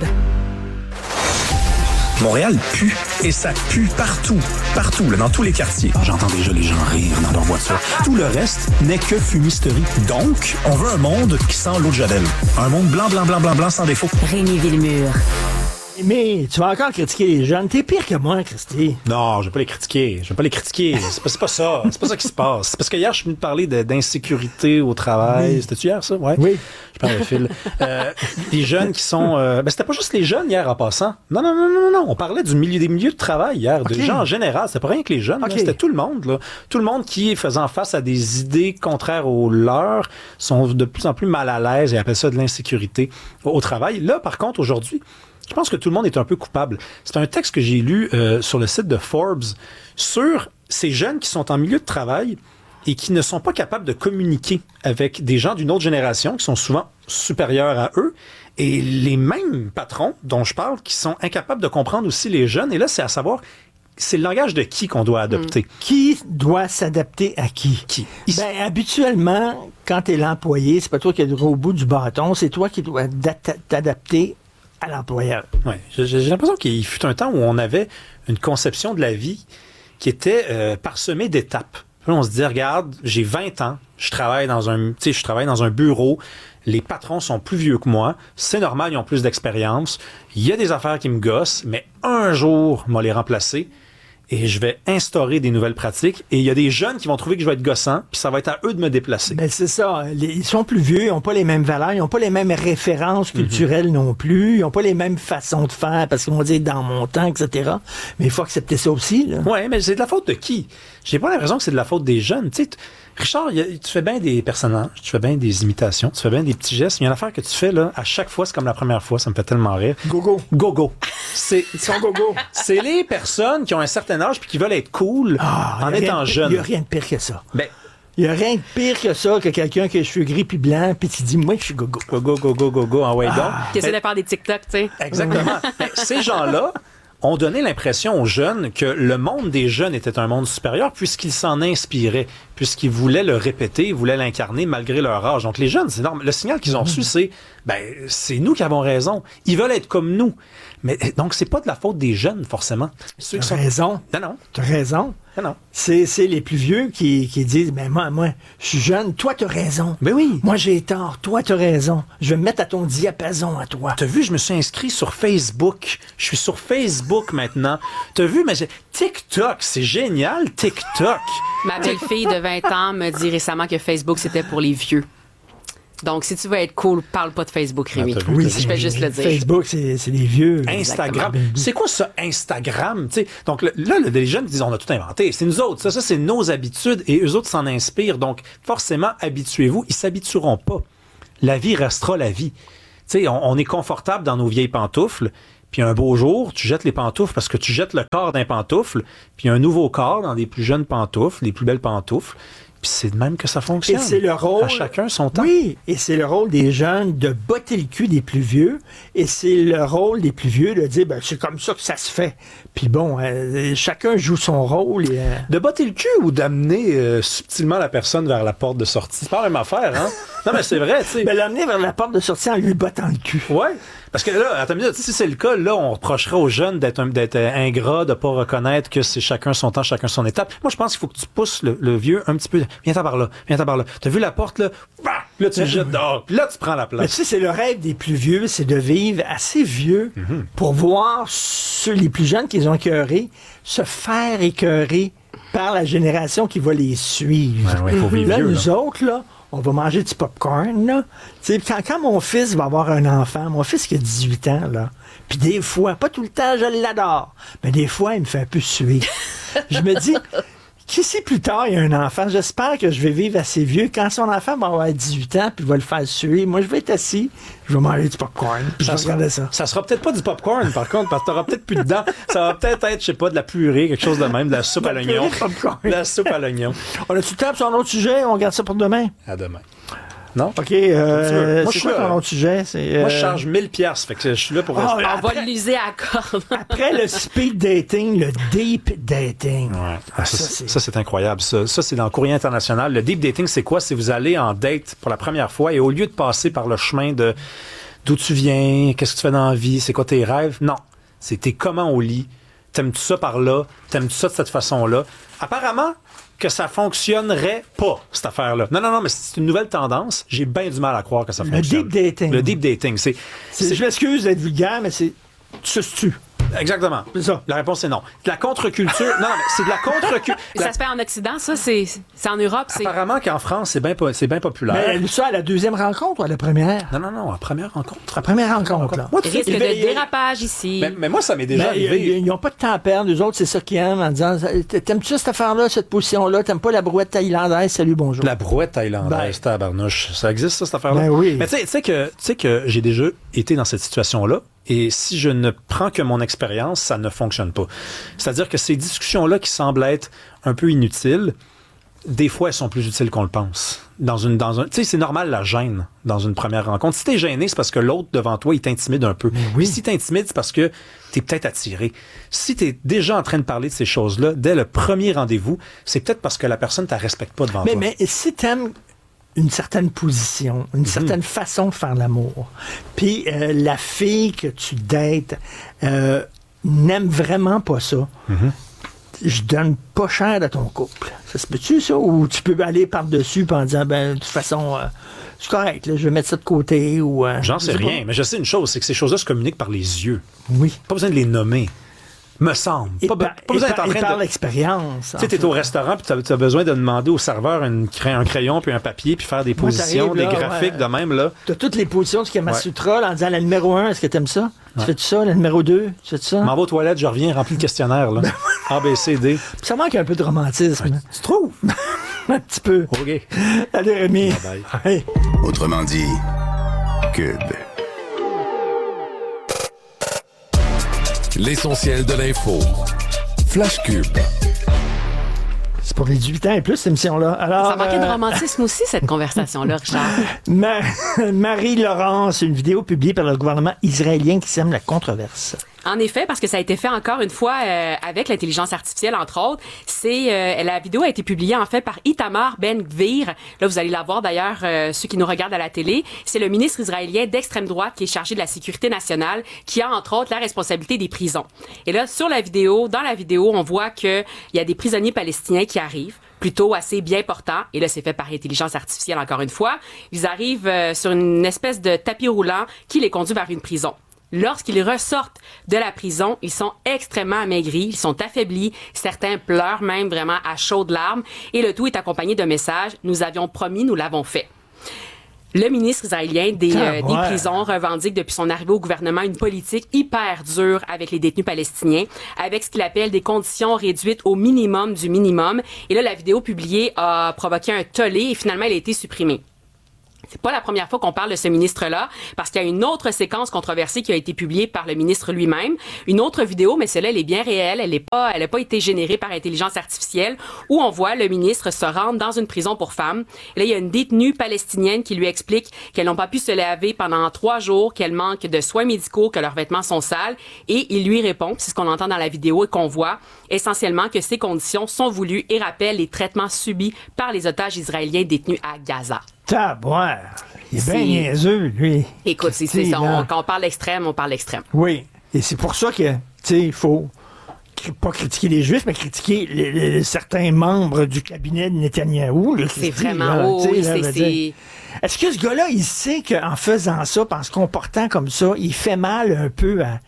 Montréal pue, et ça pue partout, partout, là, dans tous les quartiers. J'entends déjà les gens rire dans leur voiture. Tout le reste n'est que fumisterie. Donc, on veut un monde qui sent l'eau de Javel. Un monde blanc, blanc, blanc, blanc, blanc, sans défaut. Rémi Villemur. Mais tu vas encore critiquer les jeunes. T'es pire que moi, Christy. Non, je vais pas les critiquer. Je vais pas les critiquer. C'est pas, c'est pas ça. C'est pas ça qui se passe. C'est parce que hier, je suis venu te parler de, d'insécurité au travail. Oui. C'était-tu hier, ça? Ouais. Oui. Je parle de fil. Euh, les jeunes qui sont... Euh, ben, c'était pas juste les jeunes hier en passant. Non, non, non, non, non. On parlait du milieu, des milieux de travail hier. Okay. Des gens en général. C'était pas rien que les jeunes. Okay. Là, c'était tout le monde. Là. Tout le monde qui, faisant face à des idées contraires aux leurs, sont de plus en plus mal à l'aise et appellent ça de l'insécurité au travail. Là, par contre, aujourd'hui, je pense que tout le monde est un peu coupable. C'est un texte que j'ai lu euh, sur le site de Forbes sur ces jeunes qui sont en milieu de travail et qui ne sont pas capables de communiquer avec des gens d'une autre génération qui sont souvent supérieurs à eux. Et les mêmes patrons dont je parle qui sont incapables de comprendre aussi les jeunes. Et là, c'est à savoir, c'est le langage de qui qu'on doit adopter. Mmh. Qui doit s'adapter à qui? Qui? Ben, habituellement, quand t'es l'employé, c'est pas toi qui es au bout du bâton, c'est toi qui dois t'adapter à l'employeur. Oui, j'ai, j'ai l'impression qu'il fut un temps où on avait une conception de la vie qui était euh, parsemée d'étapes. Puis on se dit, regarde, j'ai vingt ans, je travaille dans un, tu sais, je travaille dans un bureau, les patrons sont plus vieux que moi, c'est normal, ils ont plus d'expérience, il y a des affaires qui me gossent, mais un jour, on va les remplacer et je vais instaurer des nouvelles pratiques. Et il y a des jeunes qui vont trouver que je vais être gossant, puis ça va être à eux de me déplacer. Ben c'est ça. Les, ils sont plus vieux, ils n'ont pas les mêmes valeurs, ils n'ont pas les mêmes références culturelles mm-hmm. non plus, ils n'ont pas les mêmes façons de faire, parce qu'ils vont dire dans mon temps, et cetera. Mais il faut accepter ça aussi. Oui, mais c'est de la faute de qui? J'ai pas l'impression que c'est de la faute des jeunes. Tu sais, Richard, y a, tu fais bien des personnages, tu fais bien des imitations, tu fais bien des petits gestes. Il y a une affaire que tu fais, là, à chaque fois, c'est comme la première fois, ça me fait tellement rire. Gogo. Gogo. C'est, Ils sont gogo. C'est les personnes qui ont un certain âge puis qui veulent être cool ah, en étant jeunes. Il n'y a rien de pire que ça. Ben, il n'y a rien de pire que ça, que quelqu'un qui a les cheveux gris puis blancs, puis tu dis, moi, je suis gogo. Gogo, gogo, gogo, en way ah. donc. Qui essaie de faire des TikTok, tu sais. Exactement. Ben, ces gens-là ont donné l'impression aux jeunes que le monde des jeunes était un monde supérieur puisqu'ils s'en inspiraient, puisqu'ils voulaient le répéter, ils voulaient l'incarner malgré leur âge. Donc les jeunes, c'est énorme. Le signal qu'ils ont reçu, c'est ben c'est nous qui avons raison. Ils veulent être comme nous. Mais donc c'est pas de la faute des jeunes forcément. Ceux qui sont raison. Non non. T'as raison. non. C'est, c'est les plus vieux qui, qui disent, ben moi, moi, je suis jeune, toi, t'as raison. Ben oui. Moi, j'ai tort, toi, t'as raison. Je vais me mettre à ton diapason à toi. T'as vu, je me suis inscrit sur Facebook. Je suis sur Facebook maintenant. T'as vu, mais j'ai... TikTok, c'est génial, TikTok. Ma belle-fille de vingt ans me dit récemment que Facebook, c'était pour les vieux. Donc, si tu veux être cool, parle pas de Facebook, Rémi. Ah, oui, je vais juste le dire. Facebook, c'est, c'est les vieux. Instagram. C'est quoi ça, Instagram? T'sais, donc là, les jeunes disent, on a tout inventé. C'est nous autres. Ça, ça, c'est nos habitudes et eux autres s'en inspirent. Donc, forcément, habituez-vous. Ils s'habitueront pas. La vie restera la vie. T'sais, on, on est confortable dans nos vieilles pantoufles. Puis un beau jour, tu jettes les pantoufles parce que tu jettes le corps d'un pantoufle. Puis un nouveau corps dans des plus jeunes pantoufles, les plus belles pantoufles. Puis c'est de même que ça fonctionne. Et c'est le rôle... À chacun son temps. Oui, et c'est le rôle des jeunes de botter le cul des plus vieux. Et c'est le rôle des plus vieux de dire, ben c'est comme ça que ça se fait. Puis bon, euh, chacun joue son rôle. Et, euh... De botter le cul ou d'amener euh, subtilement la personne vers la porte de sortie? C'est pas la même affaire, hein? Non, mais c'est vrai, tu sais. Ben l'amener vers la porte de sortie en lui bottant le cul. Ouais. Parce que là, attends une minute, si c'est le cas, là, on reprocherait aux jeunes d'être, un, d'être ingrat, de pas reconnaître que c'est chacun son temps, chacun son étape. Moi, je pense qu'il faut que tu pousses le, le vieux un petit peu. Viens-t'en par là, viens-en par là. T'as vu la porte, là? Bah! Là, tu le jettes dehors. Puis là, tu prends la place. Mais tu sais, c'est le rêve des plus vieux, c'est de vivre assez vieux mm-hmm. pour voir ceux, les plus jeunes qu'ils ont écœurés se faire écœurer par la génération qui va les suivre. Ouais, ouais, faut vivre là, vieux, nous là. autres, là, on va manger du popcorn, là. Quand, quand mon fils va avoir un enfant, mon fils qui a dix-huit ans, là, puis des fois, pas tout le temps, je l'adore, mais des fois, il me fait un peu suer. Je me dis, qui sait plus tard, il y a un enfant, j'espère que je vais vivre assez vieux. Quand son enfant va avoir dix-huit ans, puis va le faire suer, moi, je vais être assis, je vais manger du popcorn, puis je vais regarder ça. Ça sera peut-être pas du popcorn, par contre, parce que t'auras peut-être plus dedans. Ça va peut-être être, je sais pas, de la purée, quelque chose de même, de la soupe à l'oignon. De la soupe à l'oignon. On a-tu le temps sur un autre sujet? On garde ça pour demain? À demain. Non? OK. Euh, moi, c'est je quoi suis, ton autre sujet? C'est, euh... Moi, je charge mille piastres. Fait que je suis là pour... Oh, on après, va l'user à corde. Après le speed dating, le deep dating. Ouais. Ah, ça, ça, c'est... ça, c'est incroyable. Ça, ça, c'est dans le courrier international. Le deep dating, c'est quoi? C'est vous allez en date pour la première fois et au lieu de passer par le chemin de d'où tu viens, qu'est-ce que tu fais dans la vie, c'est quoi tes rêves? Non. C'est t'es comment au lit. T'aimes-tu ça par là? T'aimes-tu ça de cette façon-là? Apparemment... que ça fonctionnerait pas, cette affaire-là. Non, non, non, mais c'est une nouvelle tendance. J'ai bien du mal à croire que ça fonctionne. Le deep dating. Le deep dating, c'est... c'est, c'est... Je m'excuse d'être vulgaire, mais c'est... Tu se tues. Exactement. C'est ça. La réponse est non. De la contre-culture... non, mais c'est de la contre-culture... La... Ça se fait en Occident, ça? C'est, c'est en Europe? C'est... Apparemment qu'en France, c'est bien c'est bien populaire. Mais ça, à la deuxième rencontre ou à la première? Non, non, non, à la première rencontre. À la première rencontre, là. Moi, tu risque de dérapage ici. Mais, mais moi, ça m'est déjà mais arrivé. Ils n'ont pas de temps à perdre. Eux autres, c'est ça qu'ils aiment en disant, t'aimes-tu cette affaire-là, cette position-là? T'aimes pas la brouette thaïlandaise? Salut, bonjour. La brouette thaïlandaise, ben, tabarnouche. Ça existe, ça, cette affaire-là? Ben oui. Mais tu sais que, tu sais que j'ai déjà été dans cette situation-là. Et si je ne prends que mon expérience, ça ne fonctionne pas. C'est-à-dire que ces discussions-là qui semblent être un peu inutiles, des fois, elles sont plus utiles qu'on le pense. Dans une, dans un, tu sais, c'est normal la gêne dans une première rencontre. Si t'es gêné, c'est parce que l'autre devant toi, il t'intimide un peu. Oui. Si t'intimides, c'est parce que t'es peut-être attiré. Si t'es déjà en train de parler de ces choses-là, dès le premier rendez-vous, c'est peut-être parce que la personne ne te respecte pas devant mais, toi. Mais si t'aimes une certaine position, une mmh. certaine façon de faire l'amour. Puis euh, la fille que tu dates euh, n'aime vraiment pas ça. Mmh. Je donne pas cher à ton couple. Ça se peut-tu, ça? Ou tu peux aller par-dessus en disant, ben, de toute façon, euh, c'est correct, là, je vais mettre ça de côté. Ou, euh, J'en sais rien, pas. Mais je sais une chose, c'est que ces choses-là se communiquent par les yeux. Oui. Pas besoin de les nommer. Me semble. Et pas, par, pas besoin d'être en train par de... l'expérience. Tu sais, t'es au restaurant puis t'as, t'as besoin de demander au serveur une, un crayon puis un papier puis faire des Moi, positions, des là, graphiques ouais. de même, là. T'as toutes les positions du Kama Sutra, là, en disant la numéro un, est-ce que t'aimes ça? Ouais. Tu fais-tu ça? La numéro deux, tu fais-tu ça? M'en vais aux toilettes, je reviens, remplis le questionnaire, là. A, B, C, D. Ça manque un peu de romantisme. Ouais. Tu trouves? Un petit peu. OK. Allez, Rémi. Bye bye. Hey. Autrement dit, Cube. L'essentiel de l'info. Flash Cube. C'est pour les dix-huit ans et plus, cette émission-là. Alors, ça manquait euh... de romantisme aussi, cette conversation-là, Richard. Ma... Marie-Laurence, une vidéo publiée par le gouvernement israélien qui sème la controverse. En effet, parce que ça a été fait encore une fois euh, avec l'intelligence artificielle, entre autres. C'est euh, la vidéo a été publiée en fait par Itamar Ben-Gvir. Là, vous allez la voir d'ailleurs, euh, ceux qui nous regardent à la télé. C'est le ministre israélien d'extrême droite qui est chargé de la sécurité nationale, qui a entre autres la responsabilité des prisons. Et là, sur la vidéo, dans la vidéo, on voit que il y a des prisonniers palestiniens qui arrivent, plutôt assez bien portants. Et là, c'est fait par intelligence artificielle, encore une fois. Ils arrivent euh, sur une espèce de tapis roulant qui les conduit vers une prison. Lorsqu'ils ressortent de la prison, ils sont extrêmement amaigris, ils sont affaiblis, certains pleurent même vraiment à chaudes larmes, et le tout est accompagné d'un message « Nous avions promis, nous l'avons fait ». Le ministre israélien des, ah, euh, ouais. des prisons revendique depuis son arrivée au gouvernement une politique hyper dure avec les détenus palestiniens, avec ce qu'il appelle des conditions réduites au minimum du minimum. Et là, la vidéo publiée a provoqué un tollé et finalement, elle a été supprimée. C'est pas la première fois qu'on parle de ce ministre-là, parce qu'il y a une autre séquence controversée qui a été publiée par le ministre lui-même. Une autre vidéo, mais celle-là, elle est bien réelle. Elle est pas, elle a pas été générée par intelligence artificielle, où on voit le ministre se rendre dans une prison pour femmes. Et là, il y a une détenue palestinienne qui lui explique qu'elles n'ont pas pu se laver pendant trois jours, qu'elles manquent de soins médicaux, que leurs vêtements sont sales. Et il lui répond, c'est ce qu'on entend dans la vidéo et qu'on voit, essentiellement que ces conditions sont voulues et rappellent les traitements subis par les otages israéliens détenus à Gaza. Taboire. Il est bien niaiseux, lui. Écoute, c'est, c'est ça, on, quand on parle d'extrême, on parle d'extrême. Oui, et c'est pour ça que, tu sais, il faut pas critiquer les Juifs, mais critiquer les, les, certains membres du cabinet de Netanyahou. Là, c'est vraiment... Là, oh, oui, là, c'est... c'est... Est-ce que ce gars-là, il sait qu'en faisant ça, en se comportant comme ça, il fait mal un peu à...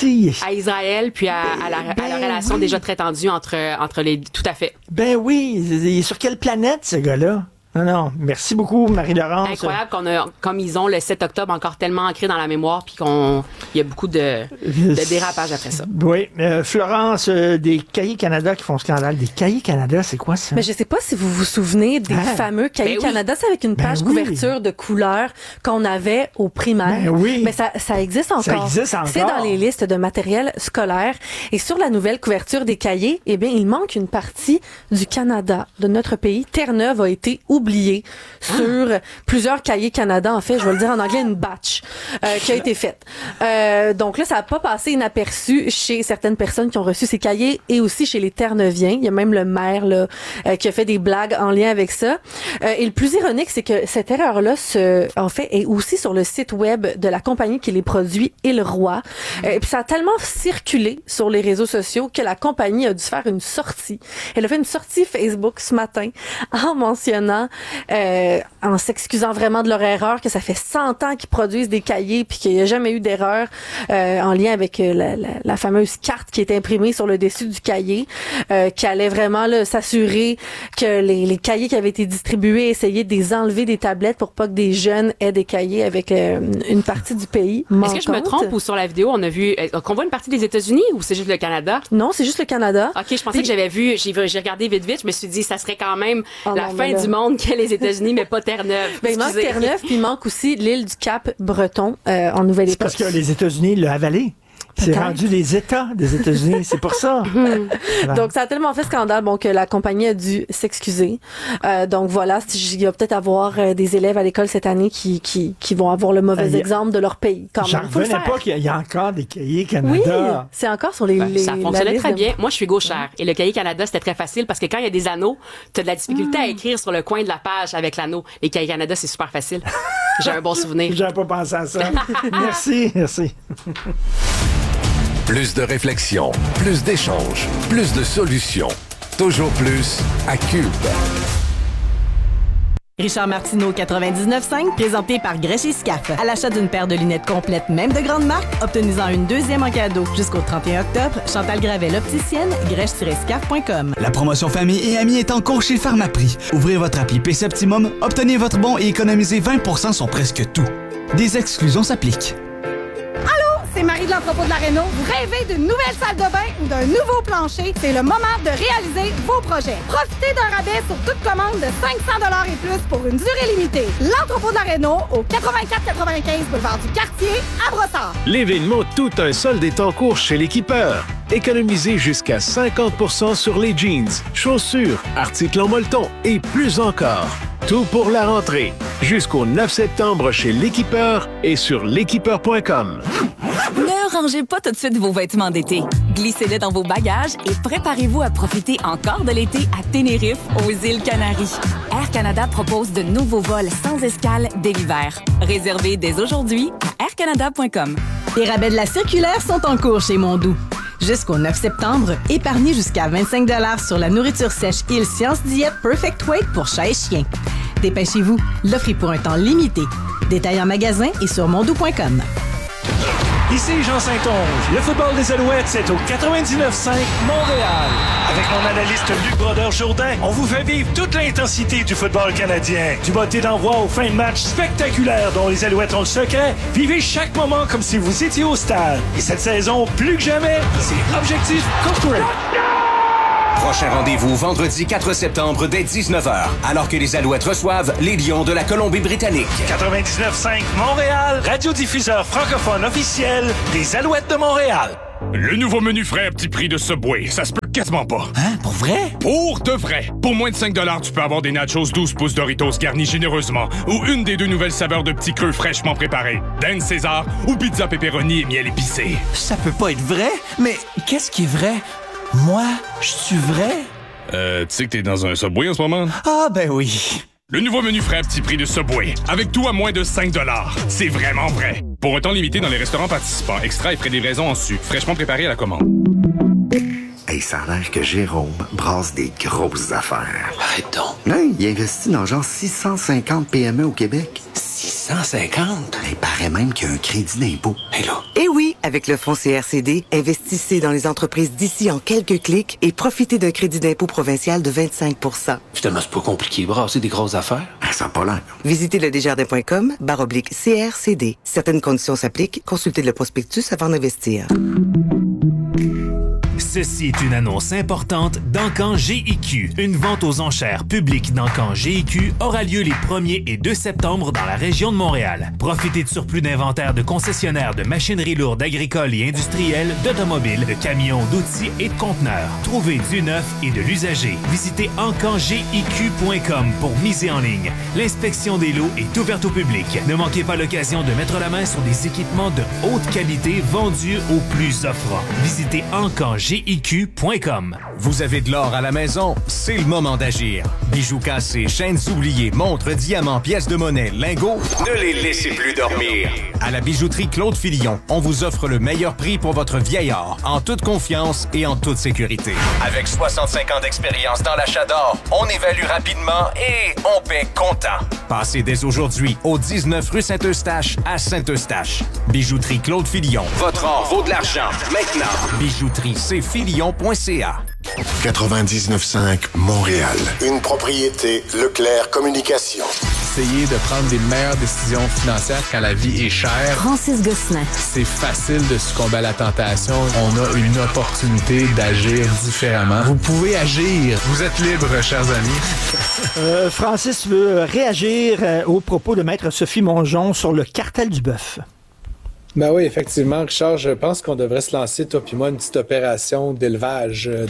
À Israël, puis à, à, la, ben à la relation oui. déjà très tendue entre, entre les... Tout à fait. Ben oui, il est sur quelle planète, ce gars-là? Non, non. Merci beaucoup, Marie-Laurence. Incroyable qu'on a, comme ils ont le sept octobre encore tellement ancré dans la mémoire, puis qu'on, il y a beaucoup de, de dérapages après ça. Oui. Euh, Florence, euh, des Cahiers Canada qui font scandale. Des Cahiers Canada, c'est quoi ça? Mais je sais pas si vous vous souvenez des ah. fameux Cahiers ben Canada. Oui. C'est avec une page ben oui. couverture de couleurs qu'on avait au primaire. Ben oui. Mais ça, ça existe encore. Ça existe encore. C'est dans les listes de matériel scolaire. Et sur la nouvelle couverture des cahiers, eh bien, il manque une partie du Canada, de notre pays. Terre-Neuve a été oublié sur ah. plusieurs cahiers Canada, en fait, je vais le dire en anglais, une batch euh, qui a été faite. Euh, donc là, ça n'a pas passé inaperçu chez certaines personnes qui ont reçu ces cahiers et aussi chez les Terre-Neuviens. Il y a même le maire là, euh, qui a fait des blagues en lien avec ça. Euh, et le plus ironique, c'est que cette erreur-là, se, en fait, est aussi sur le site web de la compagnie qui les produit, Il Roi. Euh, et puis ça a tellement circulé sur les réseaux sociaux que la compagnie a dû faire une sortie. Elle a fait une sortie Facebook ce matin en mentionnant Euh, en s'excusant vraiment de leur erreur, que ça fait cent ans qu'ils produisent des cahiers puis qu'il n'y a jamais eu d'erreur euh, en lien avec euh, la, la, la fameuse carte qui est imprimée sur le dessus du cahier, euh, qui allait vraiment là, s'assurer que les, les cahiers qui avaient été distribués, essayer de les enlever des tablettes pour pas que des jeunes aient des cahiers avec euh, une partie du pays manquante. Est-ce que je me trompe ou sur la vidéo, on a vu euh, qu'on voit une partie des États-Unis ou c'est juste le Canada? Non, c'est juste le Canada. OK, je pensais puis, que j'avais vu, j'ai, j'ai regardé vite vite, je me suis dit ça serait quand même oh la non, fin du monde que les États-Unis, mais pas Terre-Neuve. Ben, il manque Terre-Neuve, puis il manque aussi l'île du Cap-Breton euh, en Nouvelle-Écosse. C'est parce que les États-Unis l'ont avalé. C'est rendu les États des États-Unis, c'est pour ça. Voilà. Donc, ça a tellement fait scandale bon, que la compagnie a dû s'excuser. Euh, donc, voilà, il va peut-être avoir euh, des élèves à l'école cette année qui, qui, qui vont avoir le mauvais euh, exemple de leur pays. Quand J'en même. revenais pas qu'il y a encore des cahiers Canada. Oui, c'est encore sur les... Ben, les ça fonctionnait très de... bien. Moi, je suis gauchère. Et le cahier Canada, c'était très facile parce que quand il y a des anneaux, tu as de la difficulté mmh. à écrire sur le coin de la page avec l'anneau. Les cahiers Canada, c'est super facile. J'ai un bon souvenir. J'avais pas pensé à ça. Merci, merci. Plus de réflexion, plus d'échanges, plus de solutions. Toujours plus à Cube. Richard Martineau, quatre-vingt-dix-neuf cinq, présenté par Grèche et Scaf. À l'achat d'une paire de lunettes complètes, même de grande marque, obtenez-en une deuxième en cadeau. Jusqu'au trente et un octobre, Chantal Gravel, opticienne, grèche tiret scaf point com. La promotion famille et amis est en cours chez Pharmaprix. Ouvrez votre appli P C Optimum, obtenez votre bon et économisez vingt pour cent sur presque tout. Des exclusions s'appliquent. C'est Marie de l'entrepôt de la Réno. Vous rêvez d'une nouvelle salle de bain ou d'un nouveau plancher? C'est le moment de réaliser vos projets. Profitez d'un rabais sur toute commande de cinq cents dollars et plus pour une durée limitée. L'entrepôt de la Réno au quatre-vingt-quatre quatre-vingt-quinze boulevard du Quartier à Brossard. L'événement Tout un solde est en cours chez l'Équipeur. Économisez jusqu'à cinquante pour cent sur les jeans, chaussures, articles en molleton et plus encore. Tout pour la rentrée. Jusqu'au neuf septembre chez l'Équipeur et sur l'équipeur point com. L'heure ne rangez pas tout de suite vos vêtements d'été. Glissez-les dans vos bagages et préparez-vous à profiter encore de l'été à Tenerife, aux îles Canaries. Air Canada propose de nouveaux vols sans escale dès l'hiver. Réservez dès aujourd'hui à air canada point com. Les rabais de la circulaire sont en cours chez Mondou. Jusqu'au neuf septembre, épargnez jusqu'à vingt-cinq dollars sur la nourriture sèche Il Science Diète Perfect Weight pour chat et chien. Dépêchez-vous, l'offre est pour un temps limité. Détails en magasin et sur mondou point com. Ici Jean Saint-Onge. Le football des Alouettes, c'est au quatre-vingt-dix-neuf cinq Montréal. Avec mon analyste Luc Brodeur-Jourdain, on vous fait vivre toute l'intensité du football canadien. Du botté d'envoi aux fins de match spectaculaires dont les Alouettes ont le secret. Vivez chaque moment comme si vous étiez au stade. Et cette saison, plus que jamais, c'est Objectif Corporate. Prochain rendez-vous vendredi quatre septembre dès dix-neuf heures, alors que les Alouettes reçoivent les Lions de la Colombie-Britannique. quatre-vingt-dix-neuf cinq Montréal, radiodiffuseur francophone officiel des Alouettes de Montréal. Le nouveau menu frais à petit prix de Subway, ça se peut quasiment pas. Hein? Pour vrai? Pour de vrai. Pour moins de cinq dollars, tu peux avoir des nachos douze pouces Doritos garnis généreusement ou une des deux nouvelles saveurs de petits creux fraîchement préparés. Dan César ou pizza pepperoni et miel épicé. Ça peut pas être vrai, mais qu'est-ce qui est vrai? Moi, je suis vrai? Euh, tu sais que t'es dans un Subway en ce moment? Ah, ben oui. Le nouveau menu frais à petit prix de Subway, avec tout à moins de cinq dollars. C'est vraiment vrai. Pour un temps limité dans les restaurants participants, extra et frais de livraison en su, fraîchement préparé à la commande. Hey, ça a l'air que Jérôme brasse des grosses affaires. Arrête donc. Hey, il investit dans genre six cent cinquante P M E au Québec. six cent cinquante? Il paraît même qu'il y a un crédit d'impôt. Hé là. Eh oui, avec le fonds C R C D, investissez dans les entreprises d'ici en quelques clics et profitez d'un crédit d'impôt provincial de vingt-cinq pour cent. Finalement, c'est pas compliqué, brasser des grosses affaires. Ah, ça n'a pas l'air. Visitez le desjardins point com barre oblique C R C D. Certaines conditions s'appliquent. Consultez le prospectus avant d'investir. Ceci est une annonce importante d'Encan G I Q. Une vente aux enchères publique d'Encan G I Q aura lieu les premier et deux septembre dans la région de Montréal. Profitez de surplus d'inventaire de concessionnaires de machinerie lourde agricole et industrielle, d'automobiles, de camions, d'outils et de conteneurs. Trouvez du neuf et de l'usager. Visitez encan g i q point com pour miser en ligne. L'inspection des lots est ouverte au public. Ne manquez pas l'occasion de mettre la main sur des équipements de haute qualité vendus au plus offrant. Visitez encan g i q point com. Vous avez de l'or à la maison? C'est le moment d'agir. Bijoux cassés, chaînes oubliées, montres, diamants, pièces de monnaie, lingots, ne les laissez plus dormir. À la bijouterie Claude Filion, on vous offre le meilleur prix pour votre vieil or, en toute confiance et en toute sécurité. Avec soixante-cinq ans d'expérience dans l'achat d'or, on évalue rapidement et on paie comptant. Passez dès aujourd'hui au dix-neuf rue Saint-Eustache à Saint-Eustache. Bijouterie Claude Filion. Votre or vaut de l'argent maintenant. Bijouterie c filion point c a. quatre-vingt-dix-neuf cinq Montréal. Une propriété Leclerc Communication. Essayer de prendre des meilleures décisions financières quand la vie est chère. Francis Gosselin. C'est facile de succomber à la tentation. On a une opportunité d'agir différemment. Vous pouvez agir. Vous êtes libre, chers amis. euh, Francis veut réagir euh, aux propos de Maître Sophie Mongeon sur le cartel du bœuf. Ben oui, effectivement, Richard, je pense qu'on devrait se lancer, toi puis moi, une petite opération d'élevage de,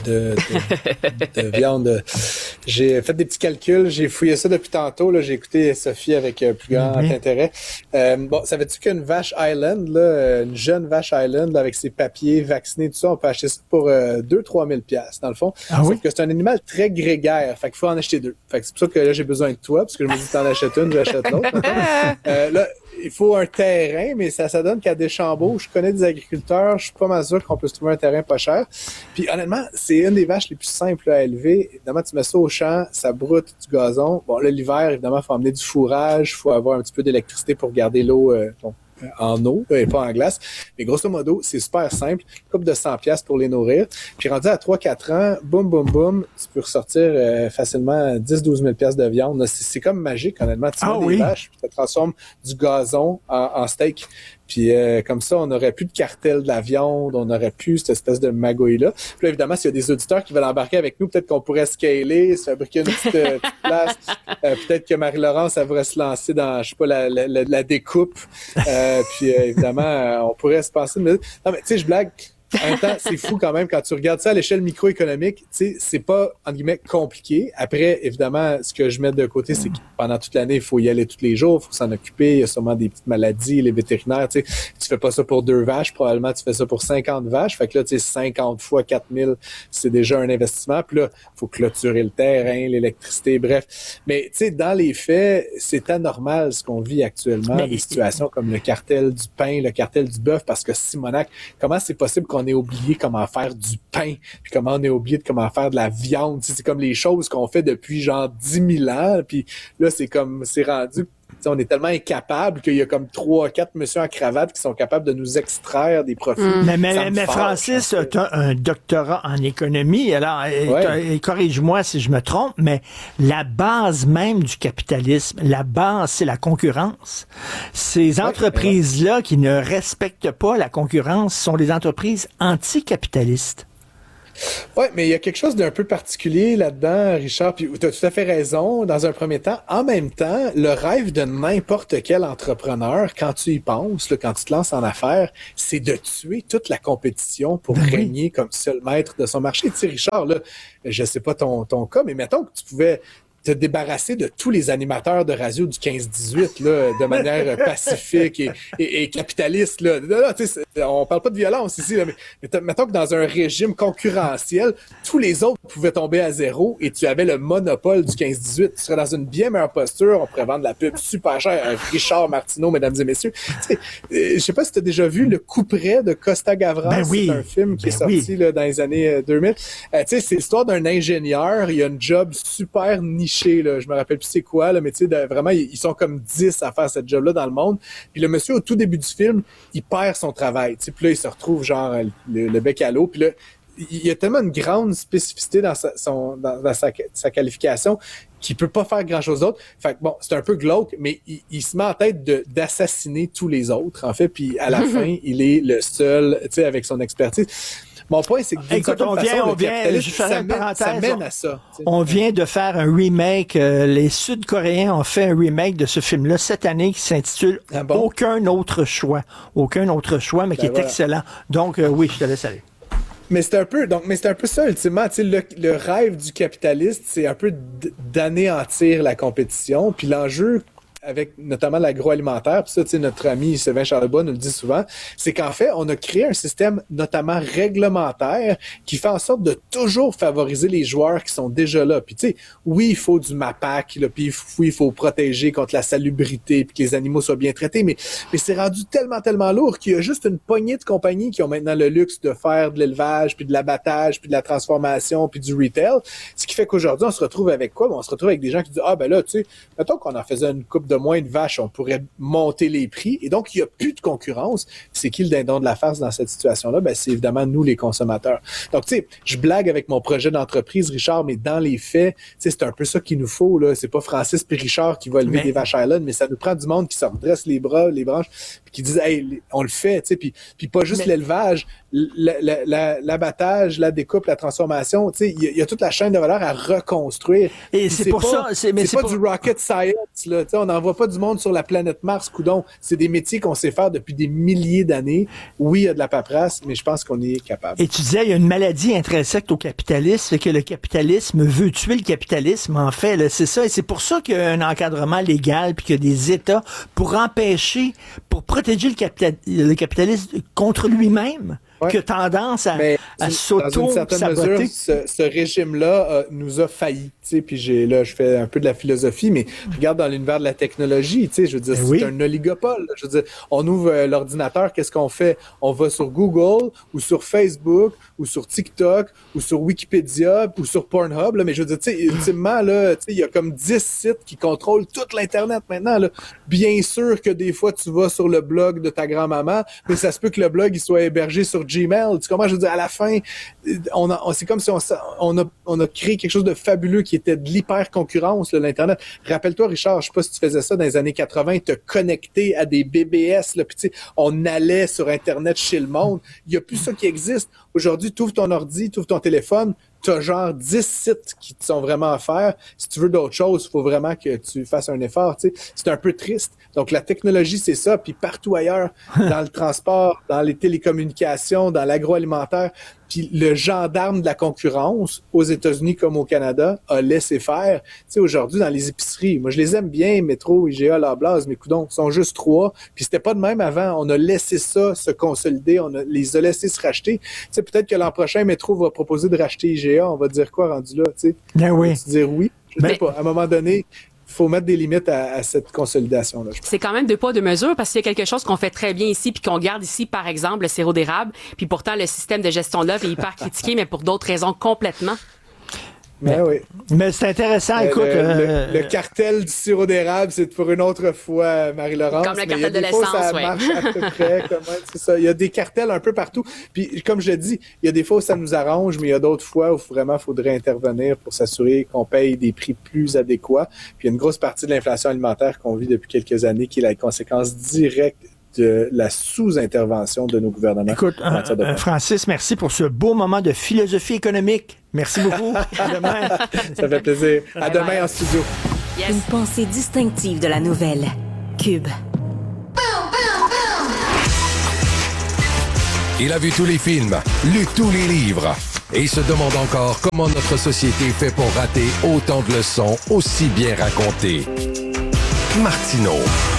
de, de viande. J'ai fait des petits calculs, j'ai fouillé ça depuis tantôt, là, j'ai écouté Sophie avec euh, plus grand mm-hmm. intérêt. Euh, bon, savais-tu qu'une vache Highland, là, une jeune vache Highland, là, avec ses papiers vaccinés, tout ça, on peut acheter ça pour euh, deux à trois mille piastres, dans le fond. Ah, Sauf oui? que c'est un animal très grégaire, fait qu'il faut en acheter deux. Fait que c'est pour ça que là, j'ai besoin de toi, parce que je me dis que t'en achètes une, j'achète l'autre. euh, là, il faut un terrain, mais ça, ça donne qu'à Deschambault, je connais des agriculteurs, je suis pas mal sûr qu'on peut se trouver un terrain pas cher. Puis honnêtement, c'est une des vaches les plus simples à élever. Évidemment, tu mets ça au champ, ça broute du gazon. Bon, là, l'hiver, évidemment, il faut emmener du fourrage, il faut avoir un petit peu d'électricité pour garder l'eau euh, bon, en eau et pas en glace. Mais grosso modo, c'est super simple. Une couple de cent piastres pour les nourrir. Puis rendu à trois quatre ans, boum, boum, boum, tu peux ressortir euh, facilement dix à douze mille piastres de viande. C'est, c'est comme magique, honnêtement. Tu ah, mets oui. des vaches, puis ça transforme du gazon en, en steak. Puis euh, comme ça, on n'aurait plus de cartel de la viande, on n'aurait plus cette espèce de magouille-là. Puis là, évidemment, s'il y a des auditeurs qui veulent embarquer avec nous, peut-être qu'on pourrait scaler, se fabriquer une petite, euh, petite place. Euh, peut-être que Marie-Laurence, elle pourrait se lancer dans, je sais pas, la, la, la découpe. Euh, puis euh, évidemment, euh, on pourrait se passer... Mais... Non, mais tu sais, je blague... en même temps, c'est fou quand même quand tu regardes ça à l'échelle microéconomique. Tu sais, c'est pas, entre guillemets, compliqué. Après, évidemment, ce que je mets de côté, c'est que pendant toute l'année, il faut y aller tous les jours, il faut s'en occuper. Il y a sûrement des petites maladies, les vétérinaires. Tu sais, tu fais pas ça pour deux vaches, probablement tu fais ça pour cinquante vaches. Fait que là, tu sais, cinquante fois quatre mille, c'est déjà un investissement. Puis là, il faut clôturer le terrain, l'électricité, bref. Mais tu sais, dans les faits, c'est anormal ce qu'on vit actuellement, mais des situations comme le cartel du pain, le cartel du bœuf, parce que Simonac, comment c'est possible qu'on ait oublié comment faire du pain, puis comment on ait oublié de comment faire de la viande? Tu sais, c'est comme les choses qu'on fait depuis genre dix mille ans, puis là, c'est comme, c'est rendu... T'sais, on est tellement incapable qu'il y a comme trois, quatre messieurs en cravate qui sont capables de nous extraire des profits. Mmh. Mais, mais, mais Francis, tu as un doctorat en économie. Alors, ouais. corrige-moi si je me trompe, mais la base même du capitalisme, la base, c'est la concurrence. Ces entreprises-là ouais. qui ne respectent pas la concurrence sont des entreprises anticapitalistes. Oui, mais il y a quelque chose d'un peu particulier là-dedans, Richard, puis tu as tout à fait raison, dans un premier temps. En même temps, le rêve de n'importe quel entrepreneur, quand tu y penses, là, quand tu te lances en affaires, c'est de tuer toute la compétition pour oui. régner comme seul maître de son marché. Tu sais, Richard, là, je sais pas ton, ton cas, mais mettons que tu pouvais te débarrasser de tous les animateurs de radio du quinze dix-huit là, de manière pacifique et, et, et capitaliste. Là. Là, là, on parle pas de violence ici, là, mais, mais mettons que dans un régime concurrentiel, tous les autres pouvaient tomber à zéro et tu avais le monopole du quinze dix-huit. Tu serais dans une bien meilleure posture. On pourrait vendre de la pub super chère à Richard Martineau, mesdames et messieurs. Euh, je sais pas si tu as déjà vu Le Couperet de Costa Gavras. Ben oui. C'est un film qui ben est sorti oui. là, dans les années deux mille. Euh, c'est l'histoire d'un ingénieur. Il a une job super nichée. Là, je me rappelle plus c'est quoi, là, mais tu sais, vraiment, ils sont comme dix à faire cette job-là dans le monde. Puis le monsieur, au tout début du film, il perd son travail. Tu sais, puis là, il se retrouve genre le, le bec à l'eau. Puis là, il y a tellement une grande spécificité dans sa, son, dans, dans sa, sa qualification qu'il peut pas faire grand-chose d'autre. Fait que bon, c'est un peu glauque, mais il, il se met en tête de, d'assassiner tous les autres, en fait. Puis à la fin, il est le seul, tu sais, avec son expertise. Mon point, c'est que d'une Écoute, on vient, façon, on vient, je ferai une parenthèse, ça mène à ça. On vient de faire un remake. Euh, les Sud-Coréens ont fait un remake de ce film-là cette année qui s'intitule ah bon? Aucun autre choix. Aucun autre choix, mais ben qui est voilà. excellent. Donc, euh, oui, je te laisse aller. Mais c'est un peu, donc, mais c'est un peu ça, ultimement. Tu sais, le, le rêve du capitaliste, c'est un peu d'anéantir la compétition. Puis l'enjeu, avec notamment l'agroalimentaire, puis ça, tu sais, notre ami Sylvain Charlebois nous le dit souvent, c'est qu'en fait, on a créé un système notamment réglementaire qui fait en sorte de toujours favoriser les joueurs qui sont déjà là. Puis tu sais, oui, il faut du MAPAC, là, puis oui, il faut protéger contre la salubrité, puis que les animaux soient bien traités, mais, mais c'est rendu tellement, tellement lourd qu'il y a juste une poignée de compagnies qui ont maintenant le luxe de faire de l'élevage, puis de l'abattage, puis de la transformation, puis du retail. Ce qui fait qu'aujourd'hui, on se retrouve avec quoi? Bon, on se retrouve avec des gens qui disent, ah ben là, tu sais, mettons qu'on en faisait une coupe de moins de vaches, on pourrait monter les prix. Et donc, il n'y a plus de concurrence. C'est qui le dindon de la farce dans cette situation-là? Ben, c'est évidemment nous, les consommateurs. Donc, tu sais, je blague avec mon projet d'entreprise, Richard, mais dans les faits, tu sais, c'est un peu ça qu'il nous faut, là. C'est pas Francis puis Richard qui va lever mais... des vaches Island, mais ça nous prend du monde qui se redresse les bras, les branches, puis qui disent, hey, on le fait, tu sais, puis, puis pas juste mais... l'élevage, l'abattage, la, la, la découpe, la transformation, tu sais, il y, y a toute la chaîne de valeur à reconstruire. Et c'est pour pas, ça, c'est, mais c'est, c'est pas pour... du rocket science, là, tu sais, on n'envoie pas du monde sur la planète Mars, coudon. C'est des métiers qu'on sait faire depuis des milliers d'années. Oui, il y a de la paperasse, mais je pense qu'on y est capable. Et tu disais, il y a une maladie intrinsèque au capitalisme, c'est que le capitalisme veut tuer le capitalisme, en fait, là, c'est ça. Et c'est pour ça qu'il y a un encadrement légal, puis qu'il y a des États pour empêcher, pour protéger le, capital, le capitalisme contre lui-même. Ouais. Qui a tendance à, à s'auto-saboter. Ce, ce régime-là euh, nous a failli. Puis j'ai là, je fais un peu de la philosophie, mais regarde dans l'univers de la technologie, je veux dire, c'est oui. un oligopole. Je veux dire, on ouvre euh, l'ordinateur, qu'est-ce qu'on fait? On va sur Google ou sur Facebook ou sur TikTok ou sur Wikipédia ou sur Pornhub. Là, mais je veux dire, tu sais, ultimement, là, il y a comme dix sites qui contrôlent toute l'Internet maintenant. Là. Bien sûr que des fois, tu vas sur le blog de ta grand-maman, mais ça se peut que le blog il soit hébergé sur Gmail. Tu comprends? Je veux dire, à la fin, on a, on, c'est comme si on, on, a, on a créé quelque chose de fabuleux qui était de l'hyper-concurrence, là, l'Internet. Rappelle-toi, Richard, je sais pas si tu faisais ça dans les années quatre-vingts, te connecter à des B B S, là, puis tu sais, on allait sur Internet chez le monde. Il y a plus ça qui existe. Aujourd'hui, tu ouvres ton ordi, tu ouvres ton téléphone, tu as genre dix sites qui te sont vraiment offerts. Si tu veux d'autres choses, il faut vraiment que tu fasses un effort. Tu sais. C'est un peu triste. Donc, la technologie, c'est ça. Puis partout ailleurs, dans le transport, dans les télécommunications, dans l'agroalimentaire, puis le gendarme de la concurrence, aux États-Unis comme au Canada, a laissé faire. Tu sais, aujourd'hui, dans les épiceries, moi, je les aime bien, Métro, I G A, Loblaws, mais coudonc, ils sont juste trois. Puis c'était pas de même avant. On a laissé ça se consolider. On a, les a laissés se racheter. Tu sais, peut-être que l'an prochain, Métro va proposer de racheter I G A. On va dire quoi rendu là, tu sais? Ben oui. On va dire oui. Je ben... sais pas. À un moment donné, il faut mettre des limites à, à cette consolidation-là. C'est quand même deux poids, deux mesures, parce qu'il y a quelque chose qu'on fait très bien ici, puis qu'on garde ici, par exemple, le sirop d'érable, puis pourtant, le système de gestion de l'œuvre est hyper critiqué, mais pour d'autres raisons complètement. Mais, mais oui. Mais c'est intéressant, euh, écoute. Le, euh... le, le cartel du sirop d'érable, c'est pour une autre fois, Marie-Laurence. Comme le cartel de l'essence, ça oui. marche à peu près. Comment, c'est ça. Il y a des cartels un peu partout. Puis, comme je l'ai dit, il y a des fois où ça nous arrange, mais il y a d'autres fois où vraiment il faudrait intervenir pour s'assurer qu'on paye des prix plus adéquats. Puis, il y a une grosse partie de l'inflation alimentaire qu'on vit depuis quelques années qui est la conséquence directe de la sous-intervention de nos gouvernements. Écoute, euh, euh, Francis, merci pour ce beau moment de philosophie économique. Merci beaucoup. À demain. Ça fait plaisir. À demain bye. En studio. Yes. Une pensée distinctive de la nouvelle. Cube. Il a vu tous les films, lu tous les livres et se demande encore comment notre société fait pour rater autant de leçons aussi bien racontées. Martineau.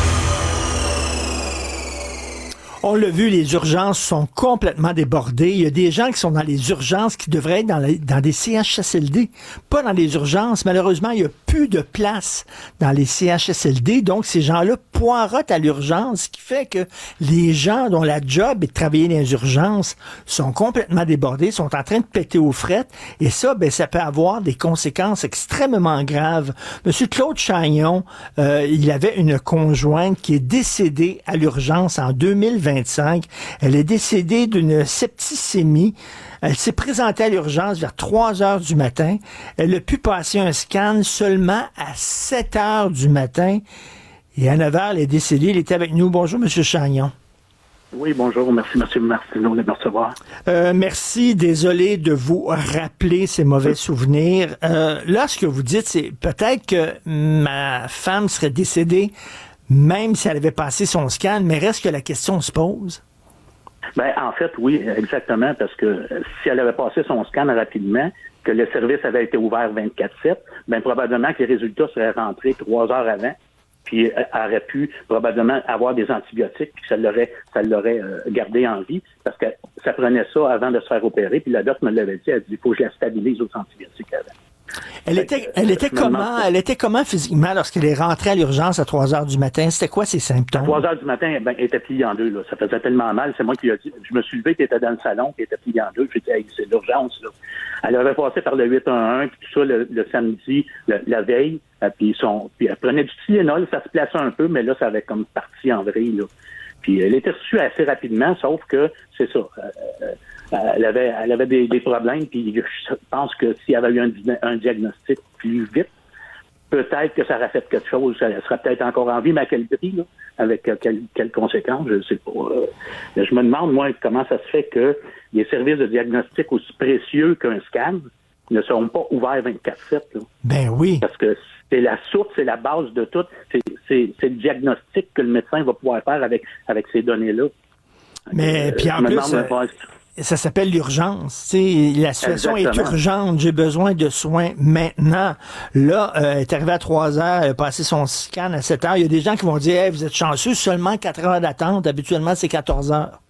On l'a vu, les urgences sont complètement débordées. Il y a des gens qui sont dans les urgences qui devraient être dans, les, dans des C H S L D, pas dans les urgences. Malheureusement, il n'y a plus de place dans les C H S L D. Donc, ces gens-là poirotent à l'urgence, ce qui fait que les gens dont la job est de travailler dans les urgences sont complètement débordés, sont en train de péter aux frettes. Et ça, ben, ça peut avoir des conséquences extrêmement graves. Monsieur Claude Chagnon, euh, il avait une conjointe qui est décédée à l'urgence en deux mille vingt. Elle est décédée d'une septicémie. Elle s'est présentée à l'urgence vers trois heures du matin. Elle a pu passer un scan seulement à sept heures du matin. Et à neuf heures, elle est décédée. Elle était avec nous. Bonjour, M. Chagnon. Oui, bonjour. Merci, M. Martineau de me recevoir. Euh, merci. Désolé de vous rappeler ces mauvais souvenirs. Euh, là, ce que vous dites, c'est peut-être que ma femme serait décédée même si elle avait passé son scan, mais reste que la question se pose. Ben, en fait, oui, exactement, parce que si elle avait passé son scan rapidement, que le service avait été ouvert vingt-quatre sept, ben probablement que les résultats seraient rentrés trois heures avant, puis elle aurait pu probablement avoir des antibiotiques, puis ça l'aurait, ça l'aurait euh, gardé en vie, parce que ça prenait ça avant de se faire opérer, puis la doc me l'avait dit, elle dit, il faut que je la stabilise aux antibiotiques avant. Elle était, elle était comment, elle était comment physiquement lorsqu'elle est rentrée à l'urgence à trois heures du matin? C'était quoi ses symptômes? À trois heures du matin, ben, elle était pliée en deux, là. Ça faisait tellement mal. C'est moi qui lui ai dit, je me suis levé, qui était dans le salon, qui était pliée en deux. J'ai dit, hey, c'est l'urgence, là. Elle avait passé par le huit un un, puis tout ça, le, le samedi, le, la veille, puis son, puis elle prenait du Tylenol, ça se plaçait un peu, mais là, ça avait comme parti en vrille, là. Puis elle était reçue assez rapidement, sauf que, c'est ça, euh, elle avait, elle avait des, des problèmes, puis je pense que s'il y avait eu un, un diagnostic plus vite, peut-être que ça aurait fait quelque chose, elle serait peut-être encore en vie, mais à quel prix, là, avec quelles quelle conséquences, je ne sais pas. Je me demande, moi, comment ça se fait que les services de diagnostic aussi précieux qu'un scan ne seront pas ouverts vingt-quatre sept. Là. Ben oui. Parce que c'est la source, c'est la base de tout. C'est, c'est, c'est le diagnostic que le médecin va pouvoir faire avec, avec ces données-là. Mais, euh, puis en plus, demande, euh, ça s'appelle l'urgence. T'sais, la situation Exactement. Est urgente. J'ai besoin de soins maintenant. Là, euh, elle est arrivée à trois heures, elle a passé son scan à sept heures. Il y a des gens qui vont dire, hey, vous êtes chanceux, seulement quatre heures d'attente. Habituellement, c'est quatorze heures.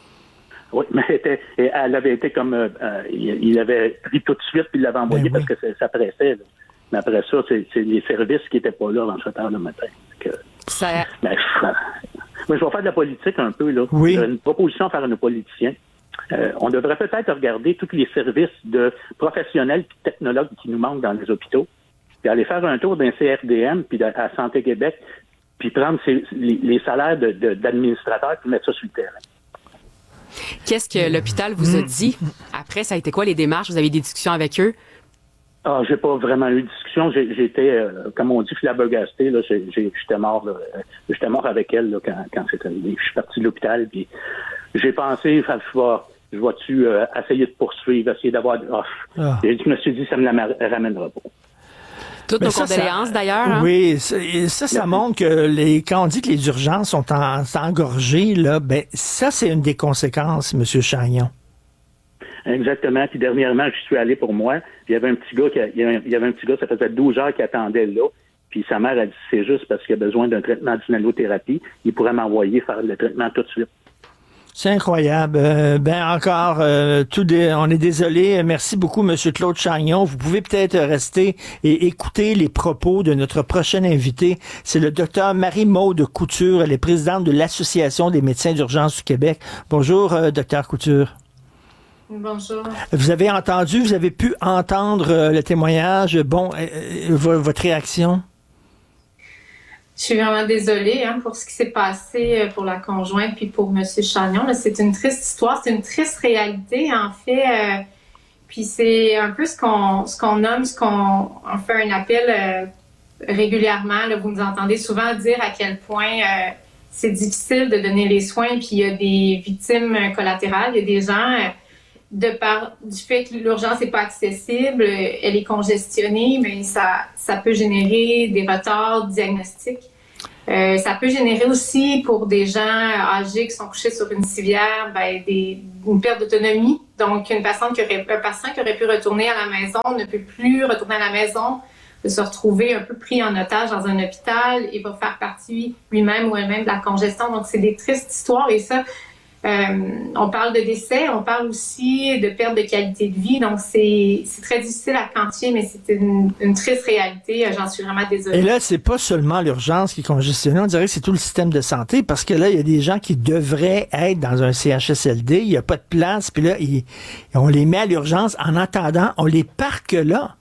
Oui, mais elle, était, elle avait été comme... Euh, il, il avait pris tout de suite puis il l'avait envoyé ben oui. parce que ça, ça pressait. Là. Mais après ça, c'est, c'est les services qui n'étaient pas là dans sept heures le matin. Que, ça... ben, moi, je vais faire de la politique un peu. Là. Oui. Une proposition à faire à nos politiciens. Euh, on devrait peut-être regarder tous les services de professionnels et technologues qui nous manquent dans les hôpitaux, puis aller faire un tour d'un C F D M puis à Santé Québec, puis prendre ces, les, les salaires de, de, d'administrateurs puis mettre ça sur le terrain. Qu'est-ce que l'hôpital vous a dit? Après, ça a été quoi les démarches? Vous avez eu des discussions avec eux? Ah, j'ai pas vraiment eu de discussion. J'ai, j'étais, euh, comme on dit, flabbergasté. Là, j'ai, j'ai, j'étais mort. Là, j'étais mort avec elle là, quand, quand c'est arrivé. Je suis parti de l'hôpital, puis j'ai pensé, je vais, je vais-tu euh, essayer de poursuivre, essayer d'avoir... Oh. Ah. Et je me suis dit, ça me la ramènera pas. Toutes nos ça, condoléances, ça, d'ailleurs. Hein? Oui, ça, ça, ça montre que les, quand on dit que les urgences sont en, engorgées, là, ben, ça, c'est une des conséquences, M. Chagnon. Exactement. Puis dernièrement, je suis allé pour moi. Puis il y avait un petit gars, qui a, il y avait un petit gars, ça faisait douze heures qu'il attendait là. Puis sa mère a dit, c'est juste parce qu'il a besoin d'un traitement d'inhalothérapie. Il pourrait m'envoyer faire le traitement tout de suite. C'est incroyable. Euh, ben encore, euh, tout des, on est désolé. Merci beaucoup, M. Claude Chagnon. Vous pouvez peut-être rester et écouter les propos de notre prochaine invité. C'est le docteur Marie-Maude Couture. Elle est présidente de l'Association des médecins d'urgence du Québec. Bonjour, euh, docteur Couture. Bonjour. Vous avez entendu, vous avez pu entendre euh, le témoignage. Bon, euh, euh, votre réaction? Je suis vraiment désolée hein, pour ce qui s'est passé pour la conjointe puis pour M. Chagnon. Là, c'est une triste histoire, c'est une triste réalité en fait. Euh, puis c'est un peu ce qu'on ce qu'on nomme, ce qu'on on fait un appel euh, régulièrement. Là, vous nous entendez souvent dire à quel point euh, c'est difficile de donner les soins. Puis il y a des victimes collatérales, il y a des gens euh, de par du fait que l'urgence n'est pas accessible, elle est congestionnée, mais ça ça peut générer des retards diagnostiques. Euh, ça peut générer aussi pour des gens âgés qui sont couchés sur une civière, ben, des, une perte d'autonomie. Donc, une personne qui aurait, un patient qui aurait pu retourner à la maison ne peut plus retourner à la maison, de se retrouver un peu pris en otage dans un hôpital et va faire partie lui-même ou elle-même de la congestion. Donc, c'est des tristes histoires et ça, Euh, on parle de décès, on parle aussi de perte de qualité de vie. Donc, c'est, c'est très difficile à quantifier, mais c'est une, une triste réalité. J'en suis vraiment désolée. Et là, c'est pas seulement l'urgence qui est congestionnée. On dirait que c'est tout le système de santé parce que là, il y a des gens qui devraient être dans un C H S L D. Il n'y a pas de place. Puis là, ils, on les met à l'urgence. En attendant, on les parque là.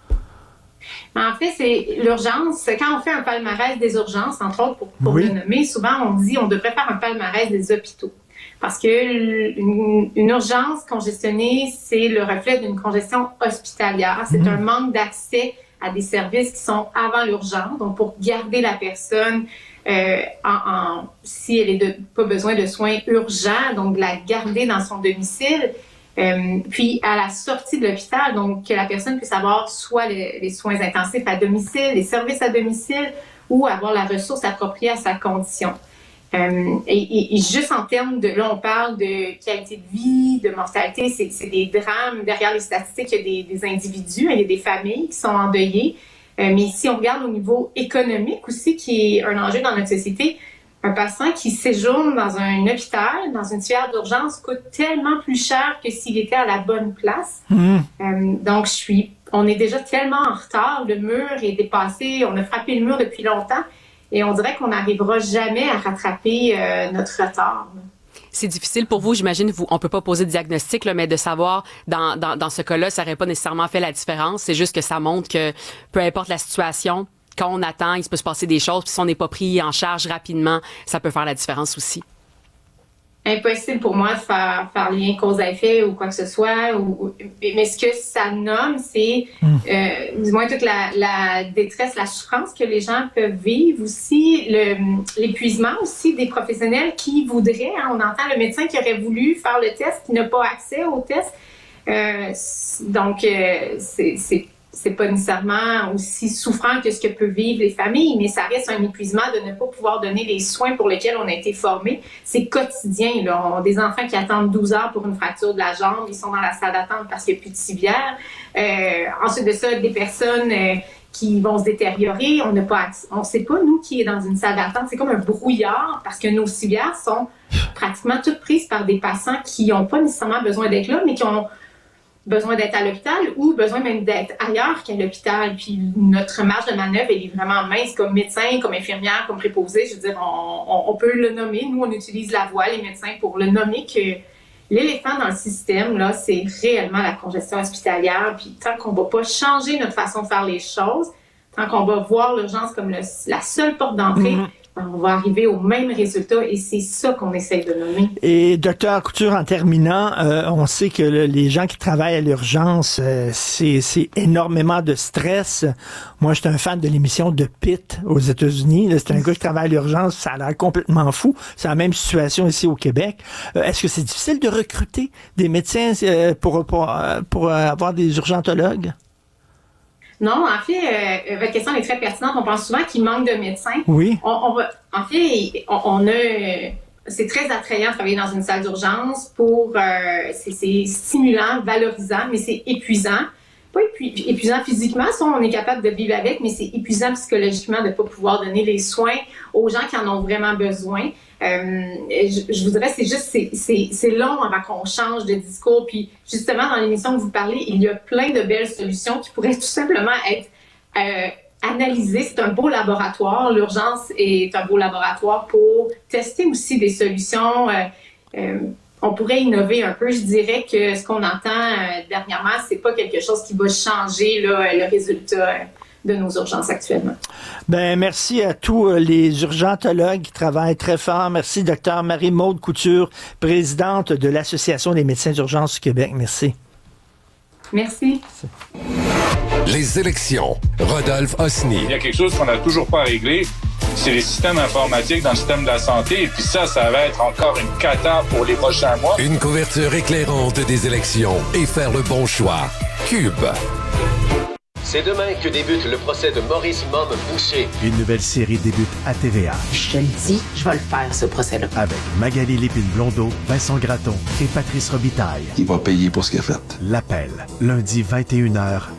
En fait, c'est l'urgence. Quand on fait un palmarès des urgences, entre autres, pour, pour oui. le nommer, souvent, on dit on devrait faire un palmarès des hôpitaux. Parce que une, une urgence congestionnée, c'est le reflet d'une congestion hospitalière. C'est mmh. un manque d'accès à des services qui sont avant l'urgence. Donc, pour garder la personne, euh, en, en, si elle n'a pas besoin de soins urgents, donc la garder dans son domicile. Euh, puis, à la sortie de l'hôpital, donc que la personne puisse avoir soit les, les soins intensifs à domicile, les services à domicile, ou avoir la ressource appropriée à sa condition. Euh, et, et, et juste en termes de, là, on parle de qualité de vie, de mortalité, c'est, c'est des drames. Derrière les statistiques, il y a des, des individus, il y a des familles qui sont endeuillées. Euh, mais si on regarde au niveau économique aussi, qui est un enjeu dans notre société, un patient qui séjourne dans un hôpital, dans une civière d'urgence, coûte tellement plus cher que s'il était à la bonne place. Mmh. Euh, donc, je suis, on est déjà tellement en retard. Le mur est dépassé. On a frappé le mur depuis longtemps. Et on dirait qu'on n'arrivera jamais à rattraper euh, notre retard. C'est difficile pour vous, j'imagine, vous, on peut pas poser de diagnostic, là, mais de savoir, dans, dans, dans ce cas-là, ça n'aurait pas nécessairement fait la différence. C'est juste que ça montre que, peu importe la situation, quand on attend, il se peut se passer des choses, puis si on n'est pas pris en charge rapidement, ça peut faire la différence aussi. Impossible pour moi de faire, faire lien cause à effet ou quoi que ce soit. Ou, mais ce que ça nomme, c'est mmh. euh, du moins toute la, la détresse, la souffrance que les gens peuvent vivre. Aussi, le, l'épuisement aussi des professionnels qui voudraient. Hein, on entend le médecin qui aurait voulu faire le test, qui n'a pas accès au test. Euh, donc, euh, c'est... c'est c'est pas nécessairement aussi souffrant que ce que peuvent vivre les familles, mais ça reste un épuisement de ne pas pouvoir donner les soins pour lesquels on a été formés. C'est quotidien, là. On a des enfants qui attendent douze heures pour une fracture de la jambe, ils sont dans la salle d'attente parce qu'il n'y a plus de civière. Euh, ensuite de ça, des personnes euh, qui vont se détériorer, on n'a pas accès, on sait pas, nous, qui est dans une salle d'attente. C'est comme un brouillard parce que nos civières sont pratiquement toutes prises par des patients qui n'ont pas nécessairement besoin d'être là, mais qui ont besoin d'être à l'hôpital ou besoin même d'être ailleurs qu'à l'hôpital. Puis notre marge de manœuvre, elle est vraiment mince comme médecin, comme infirmière, comme préposé. Je veux dire, on, on, on peut le nommer. Nous, on utilise la voix, les médecins, pour le nommer que l'éléphant dans le système, là, c'est réellement la congestion hospitalière. Puis tant qu'on va pas changer notre façon de faire les choses, tant qu'on va voir l'urgence comme le, la seule porte d'entrée, mmh. on va arriver au même résultat et c'est ça qu'on essaie de nommer. Et docteur Couture, en terminant, euh, on sait que le, les gens qui travaillent à l'urgence, euh, c'est, c'est énormément de stress. Moi, j'étais un fan de l'émission de Pitt aux États-Unis. Là, c'est un gars qui travaille à l'urgence, ça a l'air complètement fou. C'est la même situation ici au Québec. Euh, est-ce que c'est difficile de recruter des médecins euh, pour, pour, pour avoir des urgentologues? Non, en fait, euh, votre question est très pertinente. On pense souvent qu'il manque de médecins. Oui. On, on va, en fait, on, on a, euh, c'est très attrayant de travailler dans une salle d'urgence pour, euh, c'est, c'est stimulant, valorisant, mais c'est épuisant. Pas épu- épuisant physiquement, ça, on est capable de vivre avec, mais c'est épuisant psychologiquement de ne pas pouvoir donner les soins aux gens qui en ont vraiment besoin. Euh, je, je vous dirais, c'est juste, c'est, c'est, c'est long avant qu'on change de discours. Puis justement, dans l'émission que vous parlez, il y a plein de belles solutions qui pourraient tout simplement être euh, analysées. C'est un beau laboratoire. L'urgence est un beau laboratoire pour tester aussi des solutions. Euh, euh, on pourrait innover un peu. Je dirais que ce qu'on entend euh, dernièrement, c'est pas quelque chose qui va changer là, le résultat euh, de nos urgences actuellement. Ben merci à tous les urgentologues qui travaillent très fort. Merci, docteur Marie-Maude Couture, présidente de l'Association des médecins d'urgence du Québec. Merci. Merci. Les élections. Rodolphe Osny. Il y a quelque chose qu'on n'a toujours pas réglé, c'est les systèmes informatiques dans le système de la santé. Et puis ça, ça va être encore une cata pour les prochains mois. Une couverture éclairante des élections et faire le bon choix. Cube. C'est demain que débute le procès de Maurice Mom Boucher. Une nouvelle série débute à T V A. Je te le dis, je vais le faire, ce procès-là. Avec Magali Lépine-Blondeau, Vincent Gratton et Patrice Robitaille. Il va payer pour ce qu'il a fait. L'appel, lundi vingt et une heures